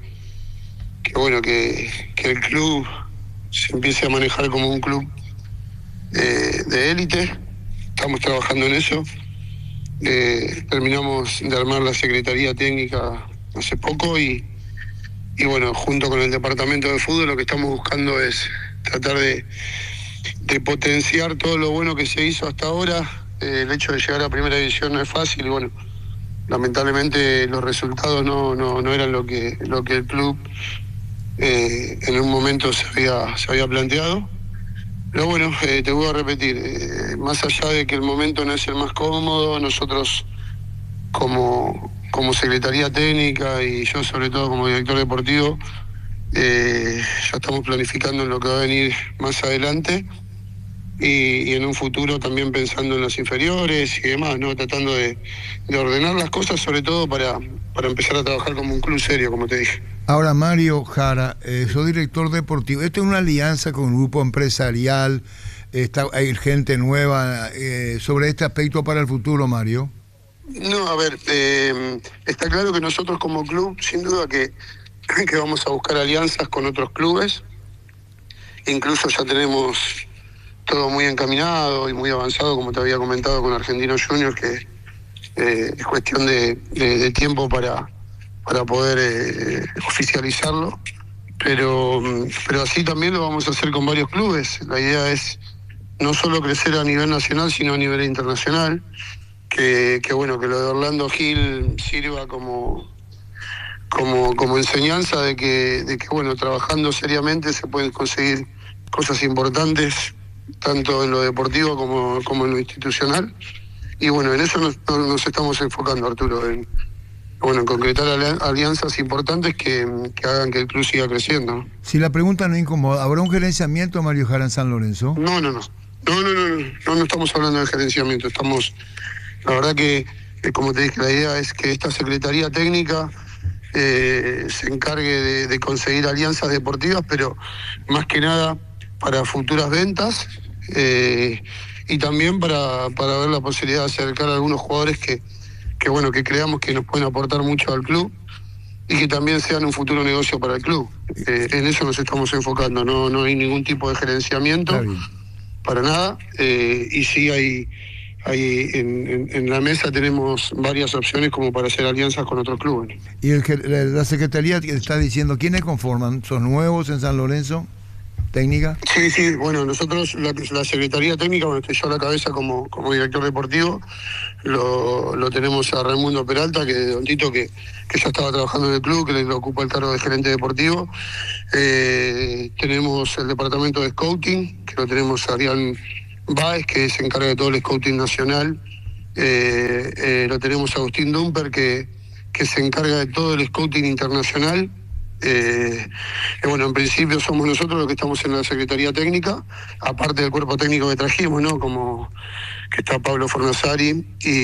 el club se empiece a manejar como un club de élite. Estamos trabajando en eso. Terminamos de armar la Secretaría Técnica hace poco y bueno, junto con el Departamento de Fútbol, lo que estamos buscando es tratar de potenciar todo lo bueno que se hizo hasta ahora. El hecho de llegar a Primera División no es fácil y bueno, lamentablemente los resultados no eran lo que el club en un momento se había planteado. Pero bueno, te voy a repetir, más allá de que el momento no es el más cómodo, nosotros como Secretaría Técnica y yo sobre todo como director deportivo, ya estamos planificando en lo que va a venir más adelante y en un futuro también pensando en las inferiores y demás, ¿no? Tratando de ordenar las cosas, sobre todo para empezar a trabajar como un club serio, como te dije. Ahora, Mario Jara, soy director deportivo. Esto es una alianza con un grupo empresarial. Hay gente nueva sobre este aspecto para el futuro, Mario. No, a ver, está claro que nosotros como club, sin duda que vamos a buscar alianzas con otros clubes. Incluso ya tenemos todo muy encaminado y muy avanzado, como te había comentado, con Argentinos Juniors, que es cuestión de tiempo para poder oficializarlo. Pero así también lo vamos a hacer con varios clubes. La idea es no solo crecer a nivel nacional, sino a nivel internacional. Que bueno, que lo de Orlando Gil sirva como enseñanza de que bueno, trabajando seriamente se pueden conseguir cosas importantes, tanto en lo deportivo como en lo institucional. Y bueno, en eso nos estamos enfocando, Arturo, en bueno, concretar alianzas importantes que hagan que el club siga creciendo, ¿no? Si la pregunta no incomoda, ¿habrá un gerenciamiento, Mario Jara, en San Lorenzo? No estamos hablando de gerenciamiento, la verdad que como te dije, la idea es que esta Secretaría Técnica se encargue de conseguir alianzas deportivas, pero más que nada para futuras ventas, y también para ver la posibilidad de acercar a algunos jugadores que creamos que nos pueden aportar mucho al club y que también sean un futuro negocio para el club. En eso nos estamos enfocando, no hay ningún tipo de gerenciamiento, para nada, y sí hay en la mesa tenemos varias opciones como para hacer alianzas con otros clubes. ¿Y la Secretaría está diciendo quiénes conforman? ¿Son nuevos en San Lorenzo? ¿Técnica? Sí, bueno, nosotros, la Secretaría Técnica, bueno, estoy yo a la cabeza como director deportivo, lo tenemos a Raimundo Peralta, Don Tito, que ya estaba trabajando en el club, que le ocupa el cargo de gerente deportivo. Tenemos el departamento de scouting, que lo tenemos a Arián Báez, que se encarga de todo el scouting nacional. Lo tenemos a Agustín Dumper, que se encarga de todo el scouting internacional. Bueno, en principio somos nosotros los que estamos en la Secretaría Técnica, aparte del cuerpo técnico que trajimos, ¿no? Como que está Pablo Fornasari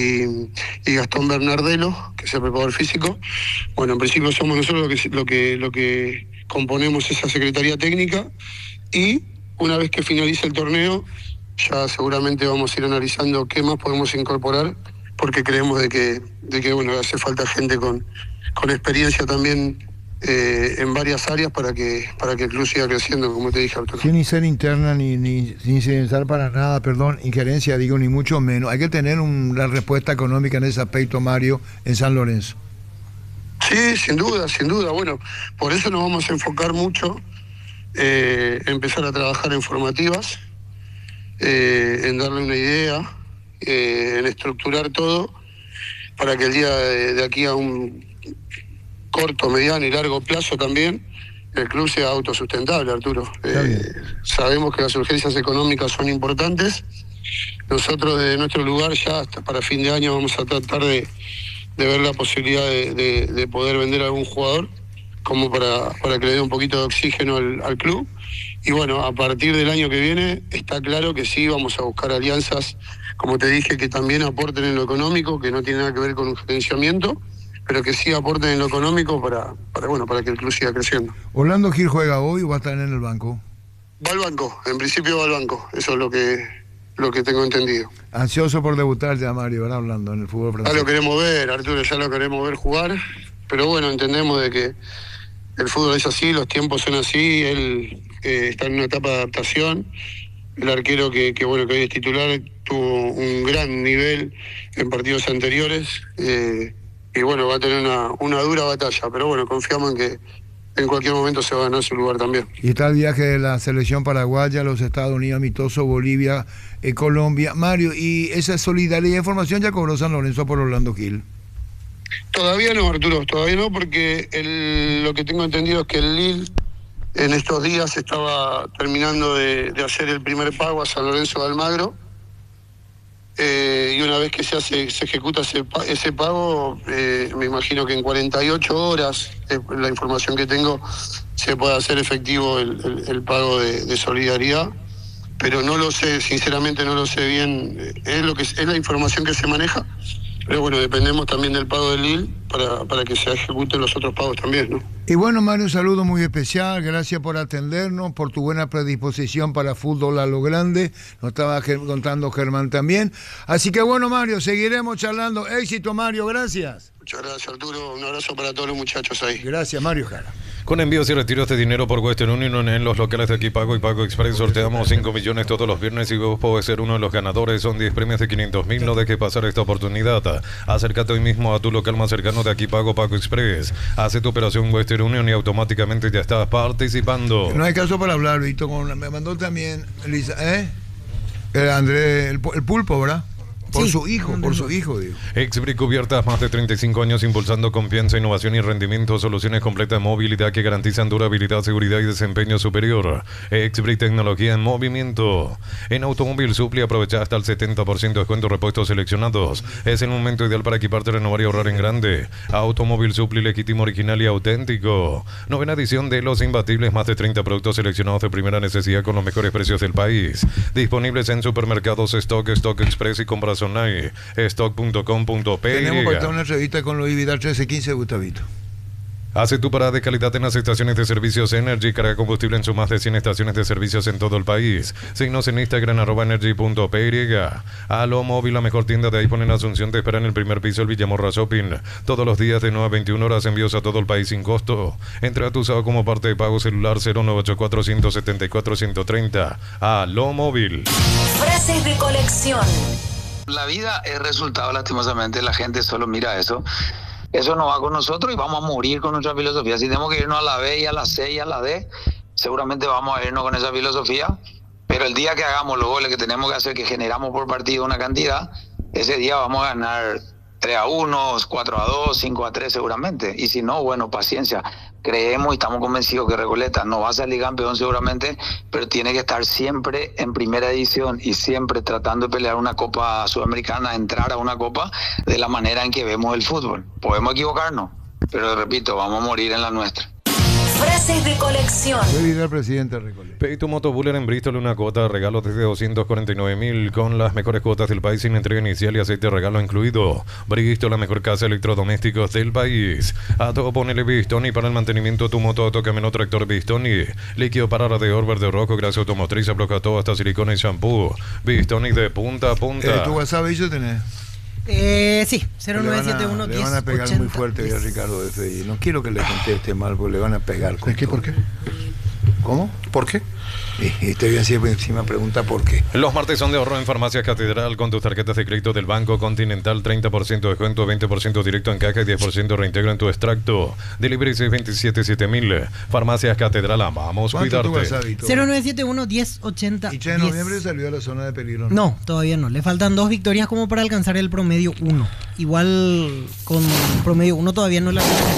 y Gastón Bernardelo, que es el preparador físico. Bueno, en principio somos nosotros lo que componemos esa Secretaría Técnica, y una vez que finalice el torneo ya seguramente vamos a ir analizando qué más podemos incorporar, porque creemos de que bueno, hace falta gente con experiencia también en varias áreas para que el club siga creciendo, como te dije, Arturo. Sin ser interna ni incidental para nada, injerencia, digo, ni mucho menos. Hay que tener una respuesta económica en ese aspecto, Mario, en San Lorenzo. Sí, sin duda. Bueno, por eso nos vamos a enfocar mucho, empezar a trabajar en formativas, en darle una idea, en estructurar todo, para que el día de aquí a un corto, mediano y largo plazo también el club sea autosustentable, Arturo. Sabemos que las urgencias económicas son importantes. Nosotros desde nuestro lugar ya hasta para fin de año vamos a tratar de ver la posibilidad de poder vender a algún jugador, como para que le dé un poquito de oxígeno al club. Y bueno, a partir del año que viene está claro que sí vamos a buscar alianzas, como te dije, que también aporten en lo económico, que no tiene nada que ver con un gerenciamiento, pero que sí aporten en lo económico para que el club siga creciendo. ¿Orlando Gil juega hoy o va a estar en el banco? Va al banco, en principio va al banco, eso es lo que tengo entendido. Ansioso por debutar ya, Mario, ¿verdad? Hablando en el fútbol francés. Ya lo queremos ver, Arturo, ya lo queremos ver jugar, pero bueno, entendemos de que el fútbol es así, los tiempos son así, él está en una etapa de adaptación. El arquero que hoy es titular tuvo un gran nivel en partidos anteriores, y bueno, va a tener una dura batalla, pero bueno, confiamos en que en cualquier momento se va a ganar su lugar también. Y está el viaje de la selección paraguaya, los Estados Unidos amistosos, Bolivia, Colombia. Mario, ¿y esa solidaridad de formación ya cobró San Lorenzo por Orlando Gil? Todavía no, Arturo, todavía no, porque lo que tengo entendido es que el Lille en estos días estaba terminando de hacer el primer pago a San Lorenzo de Almagro, y una vez que se ejecuta ese pago, me imagino que en 48 horas, la información que tengo, se puede hacer efectivo el pago de solidaridad, pero no lo sé, sinceramente no lo sé bien, es la información que se maneja. Pero bueno, dependemos también del pago del Lille para que se ejecuten los otros pagos también, ¿no? Y bueno, Mario, un saludo muy especial, gracias por atendernos, por tu buena predisposición para fútbol a lo grande, nos estaba contando Germán también. Así que bueno, Mario, seguiremos charlando. Éxito, Mario, gracias. Muchas gracias, Arturo, un abrazo para todos los muchachos ahí. Gracias, Mario Jara. Con envíos y retiros de dinero por Western Union en los locales de aquí Pago y Pago Express sorteamos 5 millones todos los viernes y vos podés ser uno de los ganadores. Son 10 premios de 500.000. No dejes pasar esta oportunidad. Acércate hoy mismo a tu local más cercano de aquí Pago Pago Express. Hace tu operación Western Union y automáticamente ya estás participando. No hay caso para hablar, Vito. Me mandó también Andrés, el pulpo, ¿verdad? Por su hijo, digo. Exbrick Cubiertas, más de 35 años impulsando confianza, innovación y rendimiento, soluciones completas de movilidad que garantizan durabilidad, seguridad y desempeño superior. Exbrick, tecnología en movimiento. En Automóvil Supli aprovecha hasta el 70% de descuento repuestos seleccionados. Es el momento ideal para equiparte, renovar y ahorrar en grande. Automóvil Supli, legítimo, original y auténtico. Novena edición de Los Imbatibles, más de 30 productos seleccionados de primera necesidad con los mejores precios del país. Disponibles en supermercados Stock, Stock Express y compras online. Stock.com.p. Tenemos para una entrevista con Luis Vidal 1315, Gustavito. Hace tu parada de calidad en las estaciones de servicios Energy. Carga combustible en sus más de 100 estaciones de servicios en todo el país. Síguenos en Instagram @energy.py. Alo Móvil, la mejor tienda de iPhone en Asunción, te espera en el primer piso, el Villamorra Shopping. Todos los días de 9 a 21 horas, envíos a todo el país sin costo. Entra a tu usado como parte de pago celular 0984-174-130. Alo Móvil. Frases de colección. La vida es resultado, lastimosamente, la gente solo mira eso. Eso no va con nosotros y vamos a morir con nuestra filosofía. Si tenemos que irnos a la B y a la C y a la D, seguramente vamos a irnos con esa filosofía. Pero el día que hagamos los goles que tenemos que hacer, que generamos por partido una cantidad, ese día vamos a ganar 3-1, 4-2, 5-3 seguramente. Y si no, bueno, paciencia. Creemos y estamos convencidos que Recoleta no va a salir campeón seguramente, pero tiene que estar siempre en primera edición y siempre tratando de pelear una Copa Sudamericana, entrar a una Copa de la manera en que vemos el fútbol. Podemos equivocarnos, pero repito, vamos a morir en la nuestra. Frases de colección. Soy el presidente de Recoleta. Pedí tu motobuller en Bristol, una cuota de regalo desde 249.000 con las mejores cuotas del país sin entrega inicial y aceite de regalo incluido. Bristol, la mejor casa de electrodomésticos del país. A todo ponele Bistoni para el mantenimiento de tu moto, camino tractor Bistoni. Líquido para radiador verde rojo, grasa automotriz, afloja todo hasta silicona y shampoo. Bistoni de punta a punta. ¿Tu WhatsApp y yo tenés? Sí, 0971 Le van a pegar 10 muy fuerte a Ricardo de FI. No quiero que le conteste mal porque le van a pegar. ¿Por qué? ¿Cómo? ¿Por qué? Y estoy bien si me pregunta por qué. Los martes son de ahorro en Farmacias Catedral con tus tarjetas de crédito del Banco Continental. 30% de descuento, 20% directo en caja y 10% reintegro en tu extracto. Delivery 627-7000. Farmacias Catedral, amamos cuidarte. 0971 1080. ¿Y ya en noviembre salió a la zona de peligro? No, todavía no. Le faltan 2 victorias como para alcanzar el promedio 1. Igual con promedio 1 todavía no la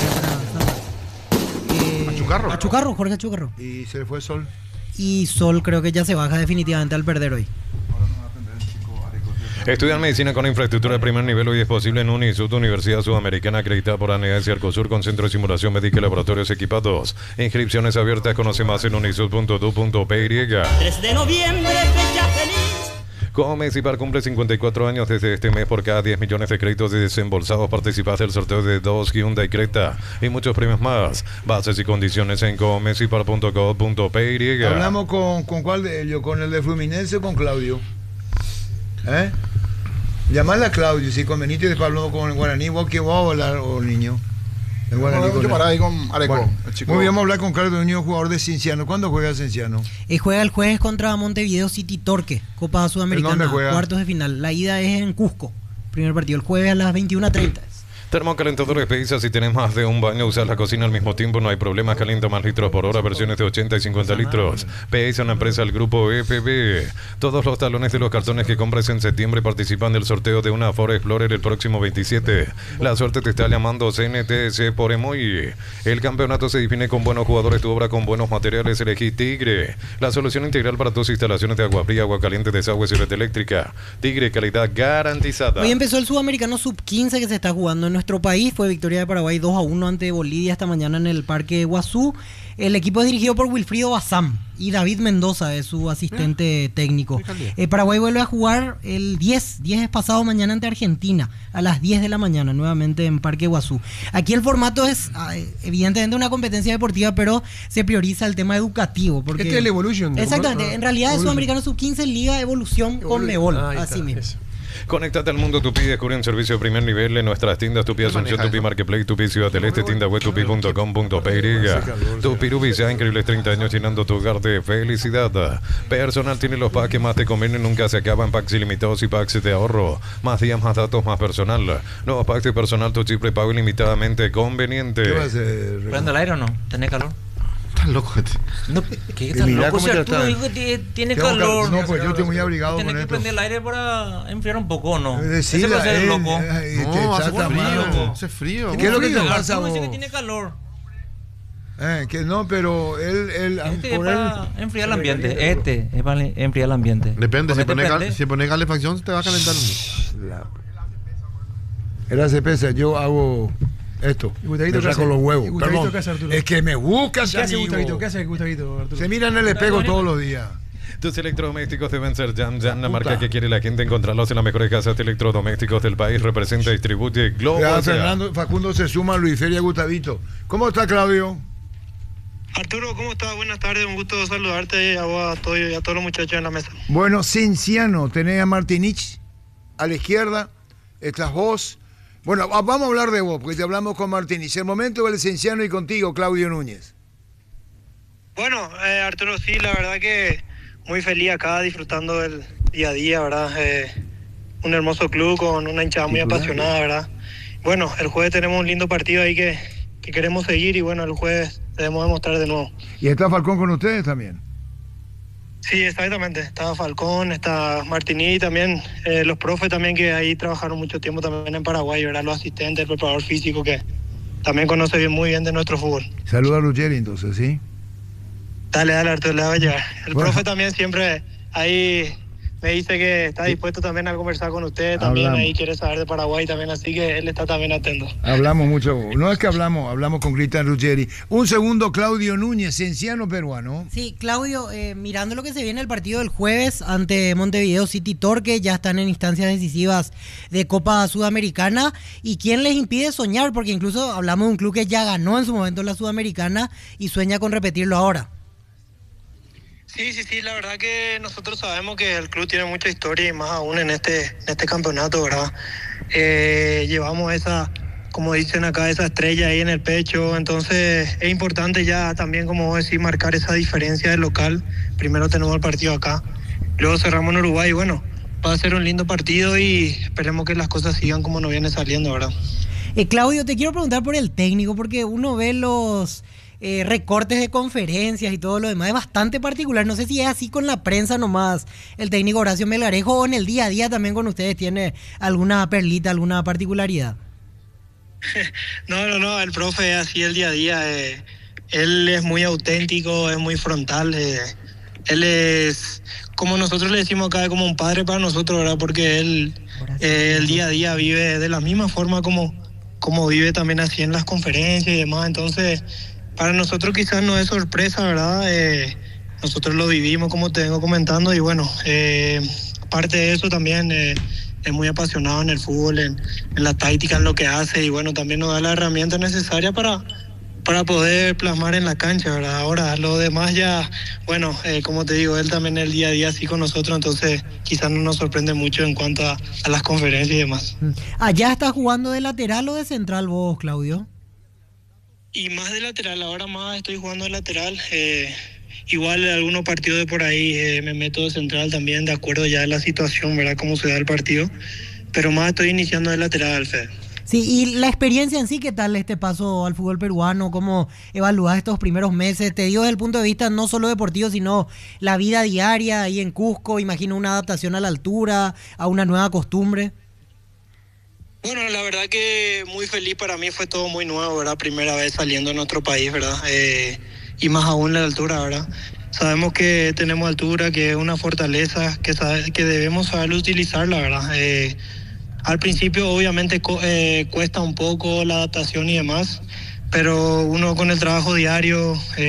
Achucarro, Jorge Achucarro. ¿Y se le fue Sol? Y Sol creo que ya se baja definitivamente al perder hoy. Estudian medicina con infraestructura de primer nivel. Hoy es posible en Unisud, Universidad Sudamericana acreditada por ANEAS y Arcosur, con centro de simulación médica y laboratorios equipados. Inscripciones abiertas. Conoce más en unisud.edu.py. 3 de noviembre, fecha feliz. Comecipar cumple 54 años desde este mes. Por cada 10 millones de créditos desembolsados participas del sorteo de 2 Hyundai Creta y muchos premios más. Bases y condiciones en comecipar.co.py. Hablamos con cuál de ellos, con el de Fluminense o con Claudio. Llamarle a Claudio, si conveniente, después hablamos con el guaraní. ¿Vos qué vas a hablar, niño? El guaraní. Yo para ahí con Areco. Bueno, el chico. muy bien, vamos a hablar con Carlos Niño, jugador de Cienciano. ¿Cuándo juega Cienciano? Juega el jueves contra Montevideo City Torque, Copa Sudamericana, ¿Dónde juega? cuartos de final. La ida es en Cusco. Primer partido el jueves a las 21:30. Termocalentadores Pizza, si tenés más de un baño, usas la cocina al mismo tiempo, no hay problemas, calienta más litros por hora, versiones de 80 y 50 litros. Pizza, una empresa del grupo FB. Todos los talones de los cartones que compres en septiembre participan del sorteo de una Ford Explorer el próximo 27. La suerte te está llamando CNTS por Emoy. El campeonato se define con buenos jugadores, tu obra con buenos materiales, elegí Tigre. La solución integral para tus instalaciones de agua fría, agua caliente, desagües y red eléctrica. Tigre, calidad garantizada. Hoy empezó el Sudamericano Sub-15 que se está jugando en nuestro país. Fue victoria de Paraguay 2-1 ante Bolivia esta mañana en el Parque Guazú. El equipo es dirigido por Wilfrido Bazán y David Mendoza es su asistente técnico. Paraguay vuelve a jugar el 10 es pasado mañana ante Argentina a las 10 de la mañana nuevamente en Parque Guazú. Aquí el formato es evidentemente una competencia deportiva, pero se prioriza el tema educativo. Porque Este es el Evolution. Exactamente, en realidad es Sudamericano Sub-15 Liga Evolución con Mebol, así mismo. Conéctate al mundo Tupi, descubre un servicio de primer nivel en nuestras tiendas Tupi Asunción, Tupi Marketplace, Tupi Ciudad del Este, tienda web tupi.com.py. Tupi Rubicea, increíbles 30 años llenando tu hogar de felicidad. Personal tiene los packs que más te convienen, nunca se acaban, packs ilimitados y packs de ahorro. Más días, más datos, más personal. Nuevos packs de personal, tu chip prepago ilimitadamente conveniente. ¿Qué va a hacer? ¿Prende el aire o no? ¿Tenés calor? estás loco. No, ¿qué Y estás mirá loco? cómo Si te Arturo está. dijo que tiene Tengo calor. No, pues yo estoy muy abrigado Tienes con que esto. prender el aire para enfriar un poco, ¿o no? Decile Ese va a ser a el él, loco. No, hace chata, frío. mano. Hace frío. ¿Qué es lo que te Arturo pasa dice que vos? tiene calor. Que no, pero él Este es por para él. enfriar el ambiente. Este es para enfriar el ambiente. Depende, si Ponete pones, prende. si pones calefacción te va a calentar. Él hace pesa, yo hago esto. ¿Y Gustavito Me qué saco hace? los huevos. ¿Y Gustavito Perdón. qué hace, Arturo? Es que me buscas, ¿Qué hace amigo. Gustavito? ¿Qué hace Gustavito, Arturo? Se miran en el espejo todos los días. Tus electrodomésticos deben ser Jam Jam, la marca que quiere la gente, encontrarlos en las mejores casas de electrodomésticos del país. Representa, distribuye Globo. Ya, S.A. Fernando, Facundo se suma a Luis Feria Gustavito. ¿Cómo está, Claudio? Arturo, ¿cómo estás? Buenas tardes, un gusto saludarte a vos, a todos los muchachos en la mesa. Bueno, Cienciano, tenés a Martinich a la izquierda, estás vos. Bueno, vamos a hablar de vos, porque te hablamos con Martinich. El momento del Cienciano y contigo, Claudio Núñez. Bueno, Arturo, sí, la verdad que muy feliz acá, disfrutando del día a día, ¿verdad? Un hermoso club con una hinchada muy apasionada, ¿verdad? Bueno, el jueves tenemos un lindo partido ahí que queremos seguir y bueno, el jueves debemos demostrar de nuevo. ¿Y está Falcón con ustedes también? Sí, exactamente. Está Falcón, está Martini también, los profes también que ahí trabajaron mucho tiempo también en Paraguay, ¿verdad? Los asistentes, el preparador físico que también conoce muy bien de nuestro fútbol. Saluda a Ruggeri entonces, ¿sí? Dale, Arturo, le va a llevar. El Bueno. profe también siempre ahí me dice que está dispuesto también a conversar con usted, también Hablamos. ahí quiere saber de Paraguay también, así que él está también atento. Hablamos mucho. No es que hablamos con Cristian Ruggeri. Un segundo, Claudio Núñez, cienciano peruano. Sí, Claudio, mirando lo que se viene el partido del jueves ante Montevideo City Torque, ya están en instancias decisivas de Copa Sudamericana. ¿Y quién les impide soñar? Porque incluso hablamos de un club que ya ganó en su momento la Sudamericana y sueña con repetirlo ahora. Sí, la verdad que nosotros sabemos que el club tiene mucha historia y más aún en este campeonato, ¿verdad? Llevamos esa, como dicen acá, esa estrella ahí en el pecho, entonces es importante ya también, como vos decís, marcar esa diferencia del local. Primero tenemos el partido acá, luego cerramos en Uruguay y bueno, va a ser un lindo partido y esperemos que las cosas sigan como nos viene saliendo, ¿verdad? Claudio, te quiero preguntar por el técnico, porque uno ve los recortes de conferencias y todo lo demás, es bastante particular. No sé si es así con la prensa nomás, el técnico Horacio Melgarejo, o en el día a día también con ustedes tiene alguna perlita, alguna particularidad. No, el profe es así el día a día. Él es muy auténtico, es muy frontal. Él es, como nosotros le decimos acá, como un padre para nosotros, ¿verdad? Porque él el día a día vive de la misma forma como vive también así en las conferencias y demás. Entonces, para nosotros quizás no es sorpresa, ¿verdad? Nosotros lo vivimos, como te vengo comentando, y bueno, aparte de eso también es muy apasionado en el fútbol, en la táctica, en lo que hace, y bueno, también nos da la herramienta necesaria para poder plasmar en la cancha, ¿verdad? Ahora, lo demás ya, bueno, como te digo, él también el día a día así con nosotros, entonces quizás no nos sorprende mucho en cuanto a las conferencias y demás. ¿Allá estás jugando de lateral o de central vos, Claudio? Y más de lateral, ahora más estoy jugando de lateral. Igual algunos partidos de por ahí me meto de central también, de acuerdo ya a la situación, ¿verdad? Cómo se da el partido. Pero más estoy iniciando de lateral, Alfredo. Sí, y la experiencia en sí, ¿qué tal este paso al fútbol peruano? ¿Cómo evalúas estos primeros meses? Te digo desde el punto de vista no solo deportivo, sino la vida diaria ahí en Cusco. Imagino una adaptación a la altura, a una nueva costumbre. Bueno, la verdad que muy feliz, para mí fue todo muy nuevo, ¿verdad? Primera vez saliendo de nuestro país, ¿verdad? Y más aún la altura, ¿verdad? Sabemos que tenemos altura, que es una fortaleza, que debemos saber utilizarla, ¿verdad? Al principio obviamente cuesta un poco la adaptación y demás, pero uno con el trabajo diario,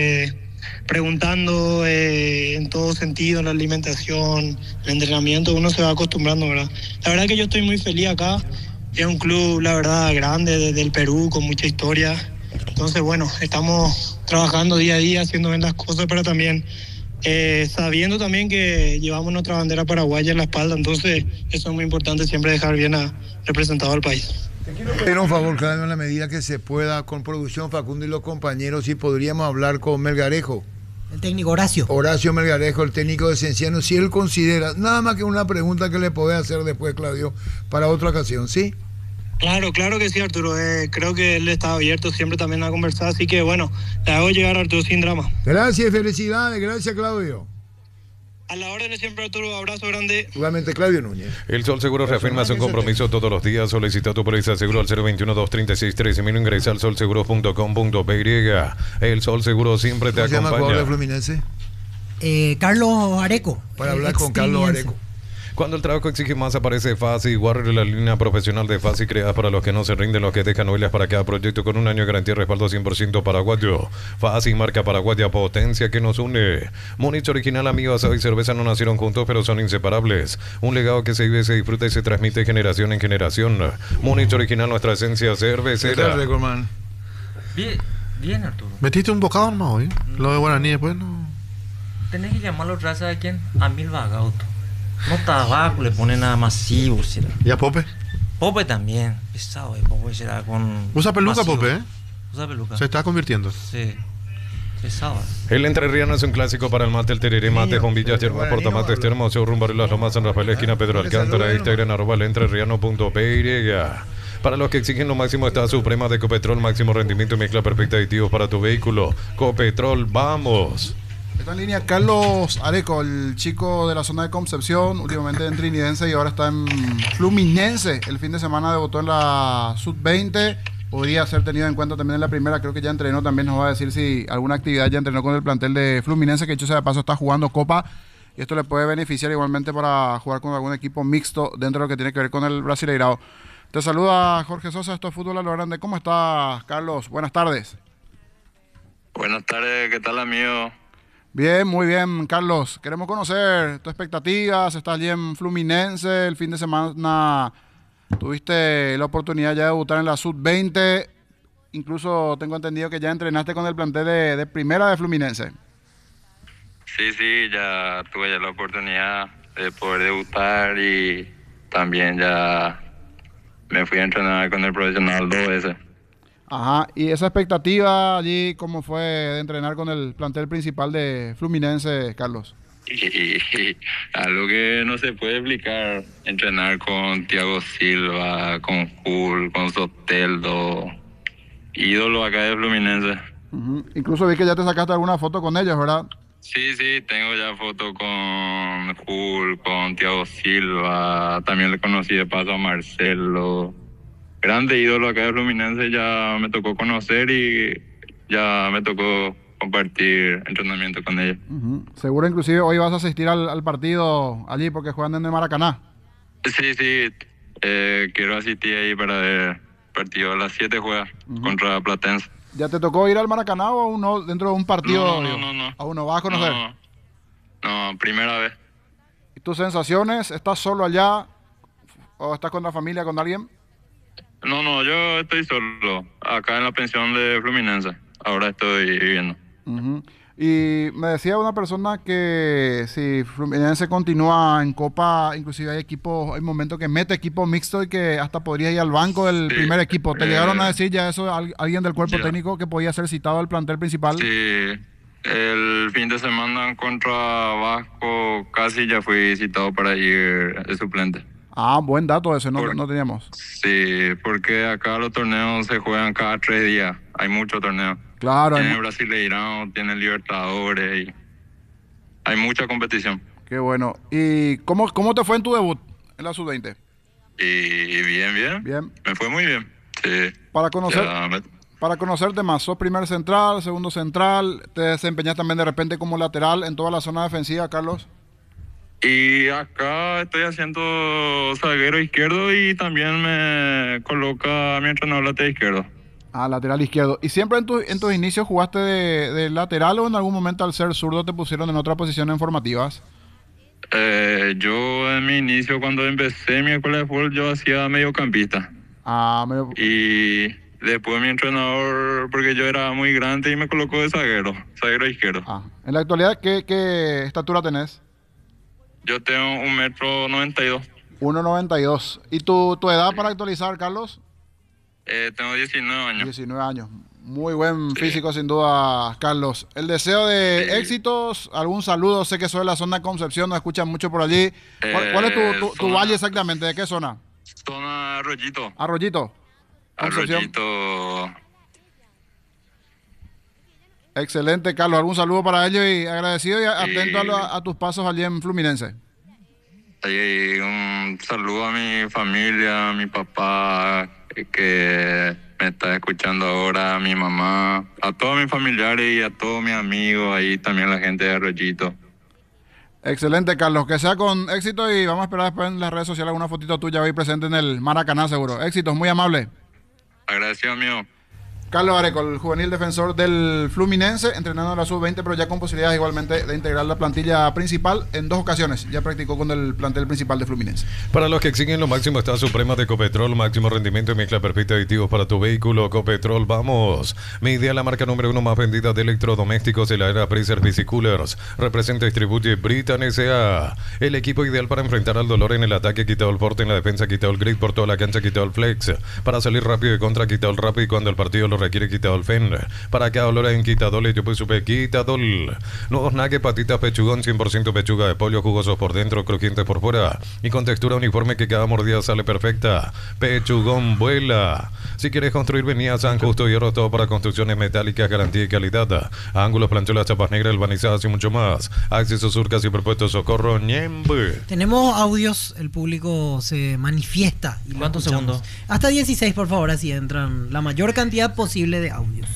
preguntando en todo sentido, en la alimentación, el entrenamiento, uno se va acostumbrando, ¿verdad? La verdad que yo estoy muy feliz acá. Es un club, la verdad, grande del Perú, con mucha historia. Entonces, bueno, estamos trabajando día a día, haciendo bien las cosas, pero también sabiendo también que llevamos nuestra bandera paraguaya en la espalda. Entonces, eso es muy importante, siempre dejar bien representado al país. Te quiero pedir un favor, Claudio, en la medida que se pueda, con producción, Facundo y los compañeros, si podríamos hablar con Melgarejo. El técnico Horacio. Horacio Melgarejo, el técnico de Cienciano, si él considera, nada más que una pregunta que le podés hacer después, Claudio, para otra ocasión, ¿sí? Claro que sí, Arturo. Creo que él está abierto siempre también a conversar, así que bueno, le hago llegar a Arturo sin drama. Gracias, felicidades, gracias, Claudio. A la orden de siempre, Arturo, abrazo grande. Igualmente, Claudio Núñez. El Sol Seguro reafirma su compromiso todos los días. Solicita tu póliza seguro al 021-236-13.000. Ingresa al solseguro.com.py. El Sol Seguro siempre te ¿Cómo se llama el jugador de acompaña. Fluminense? Carlos Areco. Para hablar con Carlos Areco. Cuando el trabajo exige más, aparece FASI. Warrior, la línea profesional de FASI creada para los que no se rinden, los que dejan huellas para cada proyecto con un año de garantía y respaldo 100% paraguayo. FASI, marca paraguaya, potencia que nos une. Múnich original, amigo, asado y cerveza no nacieron juntos, pero son inseparables. Un legado que se vive, se disfruta y se transmite de generación en generación. Múnich original, nuestra esencia cervecera. Bien, Arturo. ¿Metiste un bocado nomás hoy? Lo de Guaraní después, ¿no? Tenés que llamarlo otra vez a quién? A Milva Gauto. No tabaco, le pone nada masivo, será. ¿Y a Pope? Pope también. Pesado, Pope será con. Usa peluca, masivo. Pope, ¿eh? Usa peluca. Se está convirtiendo. Sí. Pesado. El entrerriano es un clásico para el mate, el tereré, mate, bombillas, yermas, portamates, termos, rumbo Las Lomas, San Rafael, esquina Pedro Alcántara, Instagram, @elentreRriano.py. Para los que exigen lo máximo está Suprema de Copetrol, máximo rendimiento y mezcla perfecta de aditivos para tu vehículo. Copetrol, vamos. Está en línea Carlos Areco, el chico de la zona de Concepción, últimamente en Trinidense y ahora está en Fluminense. El fin de semana debutó en la Sub-20, podría ser tenido en cuenta también en la primera, creo que ya entrenó, también nos va a decir si alguna actividad ya entrenó con el plantel de Fluminense, que dicho sea de paso está jugando Copa y esto le puede beneficiar igualmente para jugar con algún equipo mixto dentro de lo que tiene que ver con el Brasileirao. Te saluda Jorge Sosa, esto es Fútbol a lo Grande. ¿Cómo estás, Carlos? Buenas tardes. Buenas tardes, ¿qué tal, amigo? Bien, muy bien, Carlos. Queremos conocer tus expectativas. Estás allí en Fluminense. El fin de semana tuviste la oportunidad ya de debutar en la Sub-20. Incluso tengo entendido que ya entrenaste con el plantel de primera de Fluminense. Sí, ya tuve ya la oportunidad de poder debutar y también ya me fui a entrenar con el profesional 2 veces. Ajá, y esa expectativa allí, ¿cómo fue de entrenar con el plantel principal de Fluminense, Carlos? Y algo que no se puede explicar, entrenar con Thiago Silva, con Jul, con Soteldo, ídolo acá de Fluminense. Incluso vi que ya te sacaste alguna foto con ellos, ¿verdad? Sí, tengo ya foto con Jul, con Thiago Silva, también le conocí de paso a Marcelo. Grande ídolo acá de Fluminense, ya me tocó conocer y ya me tocó compartir entrenamiento con ellos. Seguro inclusive hoy vas a asistir al partido allí porque juegan en el Maracaná. Sí, quiero asistir ahí para ver partido a las 7 juega contra Platense. ¿Ya te tocó ir al Maracaná o aún no dentro de un partido? No. ¿Aún no vas a conocer? No, primera vez. ¿Y tus sensaciones? ¿Estás solo allá o estás con la familia, con alguien? No, yo estoy solo, acá en la pensión de Fluminense. Ahora estoy viviendo. Y me decía una persona que si Fluminense continúa en Copa, inclusive hay momentos que mete equipo mixto y que hasta podría ir al banco del primer equipo. ¿Te llegaron a decir ya eso alguien del cuerpo técnico que podía ser citado al plantel principal? Sí, el fin de semana contra Vasco casi ya fui citado para ir de suplente. Ah, buen dato ese, no teníamos. Sí, porque acá los torneos se juegan cada 3 días. Hay muchos torneos. Claro. Tiene Brasileirão, tiene Libertadores y hay mucha competición. Qué bueno. ¿Y cómo te fue en tu debut en la Sub-20? Y bien. Me fue muy bien. Sí. Para conocerte más, ¿sos primer central, segundo central? ¿Te desempeñas también de repente como lateral en toda la zona defensiva, Carlos? Y acá estoy haciendo zaguero izquierdo y también me coloca a mi entrenador lateral izquierdo. Ah, lateral izquierdo. ¿Y siempre en tus inicios jugaste de lateral o en algún momento al ser zurdo te pusieron en otra posición en formativas? Yo en mi inicio, cuando empecé mi escuela de fútbol, yo hacía mediocampista. Y después mi entrenador, porque yo era muy grande, y me colocó de zaguero izquierdo. En la actualidad, ¿qué estatura tenés? Yo tengo 1,92 m. 1,92 m. ¿Y tu edad para actualizar, Carlos? Tengo 19 años. 19 años. Muy buen físico, sin duda, Carlos. El deseo de éxitos, algún saludo. Sé que soy de la zona de Concepción, nos escuchan mucho por allí. ¿Cuál es tu valle exactamente? ¿De qué zona? Zona Arroyito. Arroyito. Concepción. Arroyito. Excelente, Carlos. Algún saludo para ellos y agradecido y atento a tus pasos allí en Fluminense. Y un saludo a mi familia, a mi papá que me está escuchando ahora, a mi mamá, a todos mis familiares y a todos mis amigos, ahí también la gente de Arroyito. Excelente, Carlos. Que sea con éxito y vamos a esperar después en las redes sociales alguna fotito tuya hoy presente en el Maracaná, seguro. Éxitos, muy amable. Agradecido, amigo. Carlos Areco, el juvenil defensor del Fluminense, entrenando a la sub-20, pero ya con posibilidades igualmente de integrar la plantilla principal en 2 ocasiones. Ya practicó con el plantel principal de Fluminense. Para los que exigen lo máximo está Suprema de Ecopetrol, máximo rendimiento y mezcla perfecta de aditivos para tu vehículo. Ecopetrol, vamos. Media, la marca número 1 más vendida de electrodomésticos de la era Freezer Coolers. Representa y distribuye Britan S.A. El equipo ideal para enfrentar al dolor en el ataque, quitado el forte, en la defensa, quitado el grip, por toda la cancha, quitado el flex. Para salir rápido de contra, quitado el rápido y cuando el partido lo requiere, quitado el fen. Para cada dolor en quitadol, yo pues supe quitadol. Nuevos nuggets, patitas, pechugón, 100% pechuga de pollo, jugosos por dentro, crujientes por fuera y con textura uniforme que cada mordida sale perfecta. Pechugón vuela. Si quieres construir, venía a San Justo Hierro, todo para construcciones metálicas, garantía y calidad. Ángulos, plancholas, chapas negras, albanizadas y mucho más. Acceso Sur, casi perpuesto, Socorro, Ñembe. Tenemos audios, el público se manifiesta. Y ¿cuántos segundos? Hasta 16, por favor, así entran la mayor cantidad posible de audios.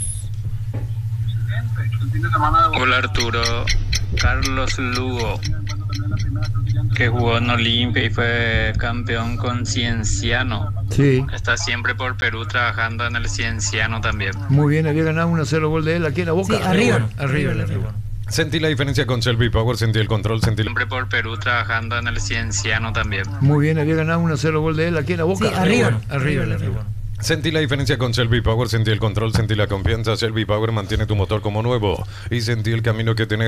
Hola Arturo, Carlos Lugo, que jugó en Olimpia y fue campeón con Cienciano. Sí. Está siempre por Perú trabajando en el Cienciano también. Muy bien, había ganado 1-0 gol de él aquí en la Boca. Sí, arriba. Arriba. Sentí la diferencia con Shelby Power, sentí el control, sentí... Siempre por Perú trabajando en el Cienciano también. Muy bien, había ganado 1-0 gol de él aquí en la Boca. Sí, arriba. Sentí la diferencia con Shelby Power, sentí el control, sentí la confianza. Shelby Power mantiene tu motor como nuevo y sentí el camino que tenés.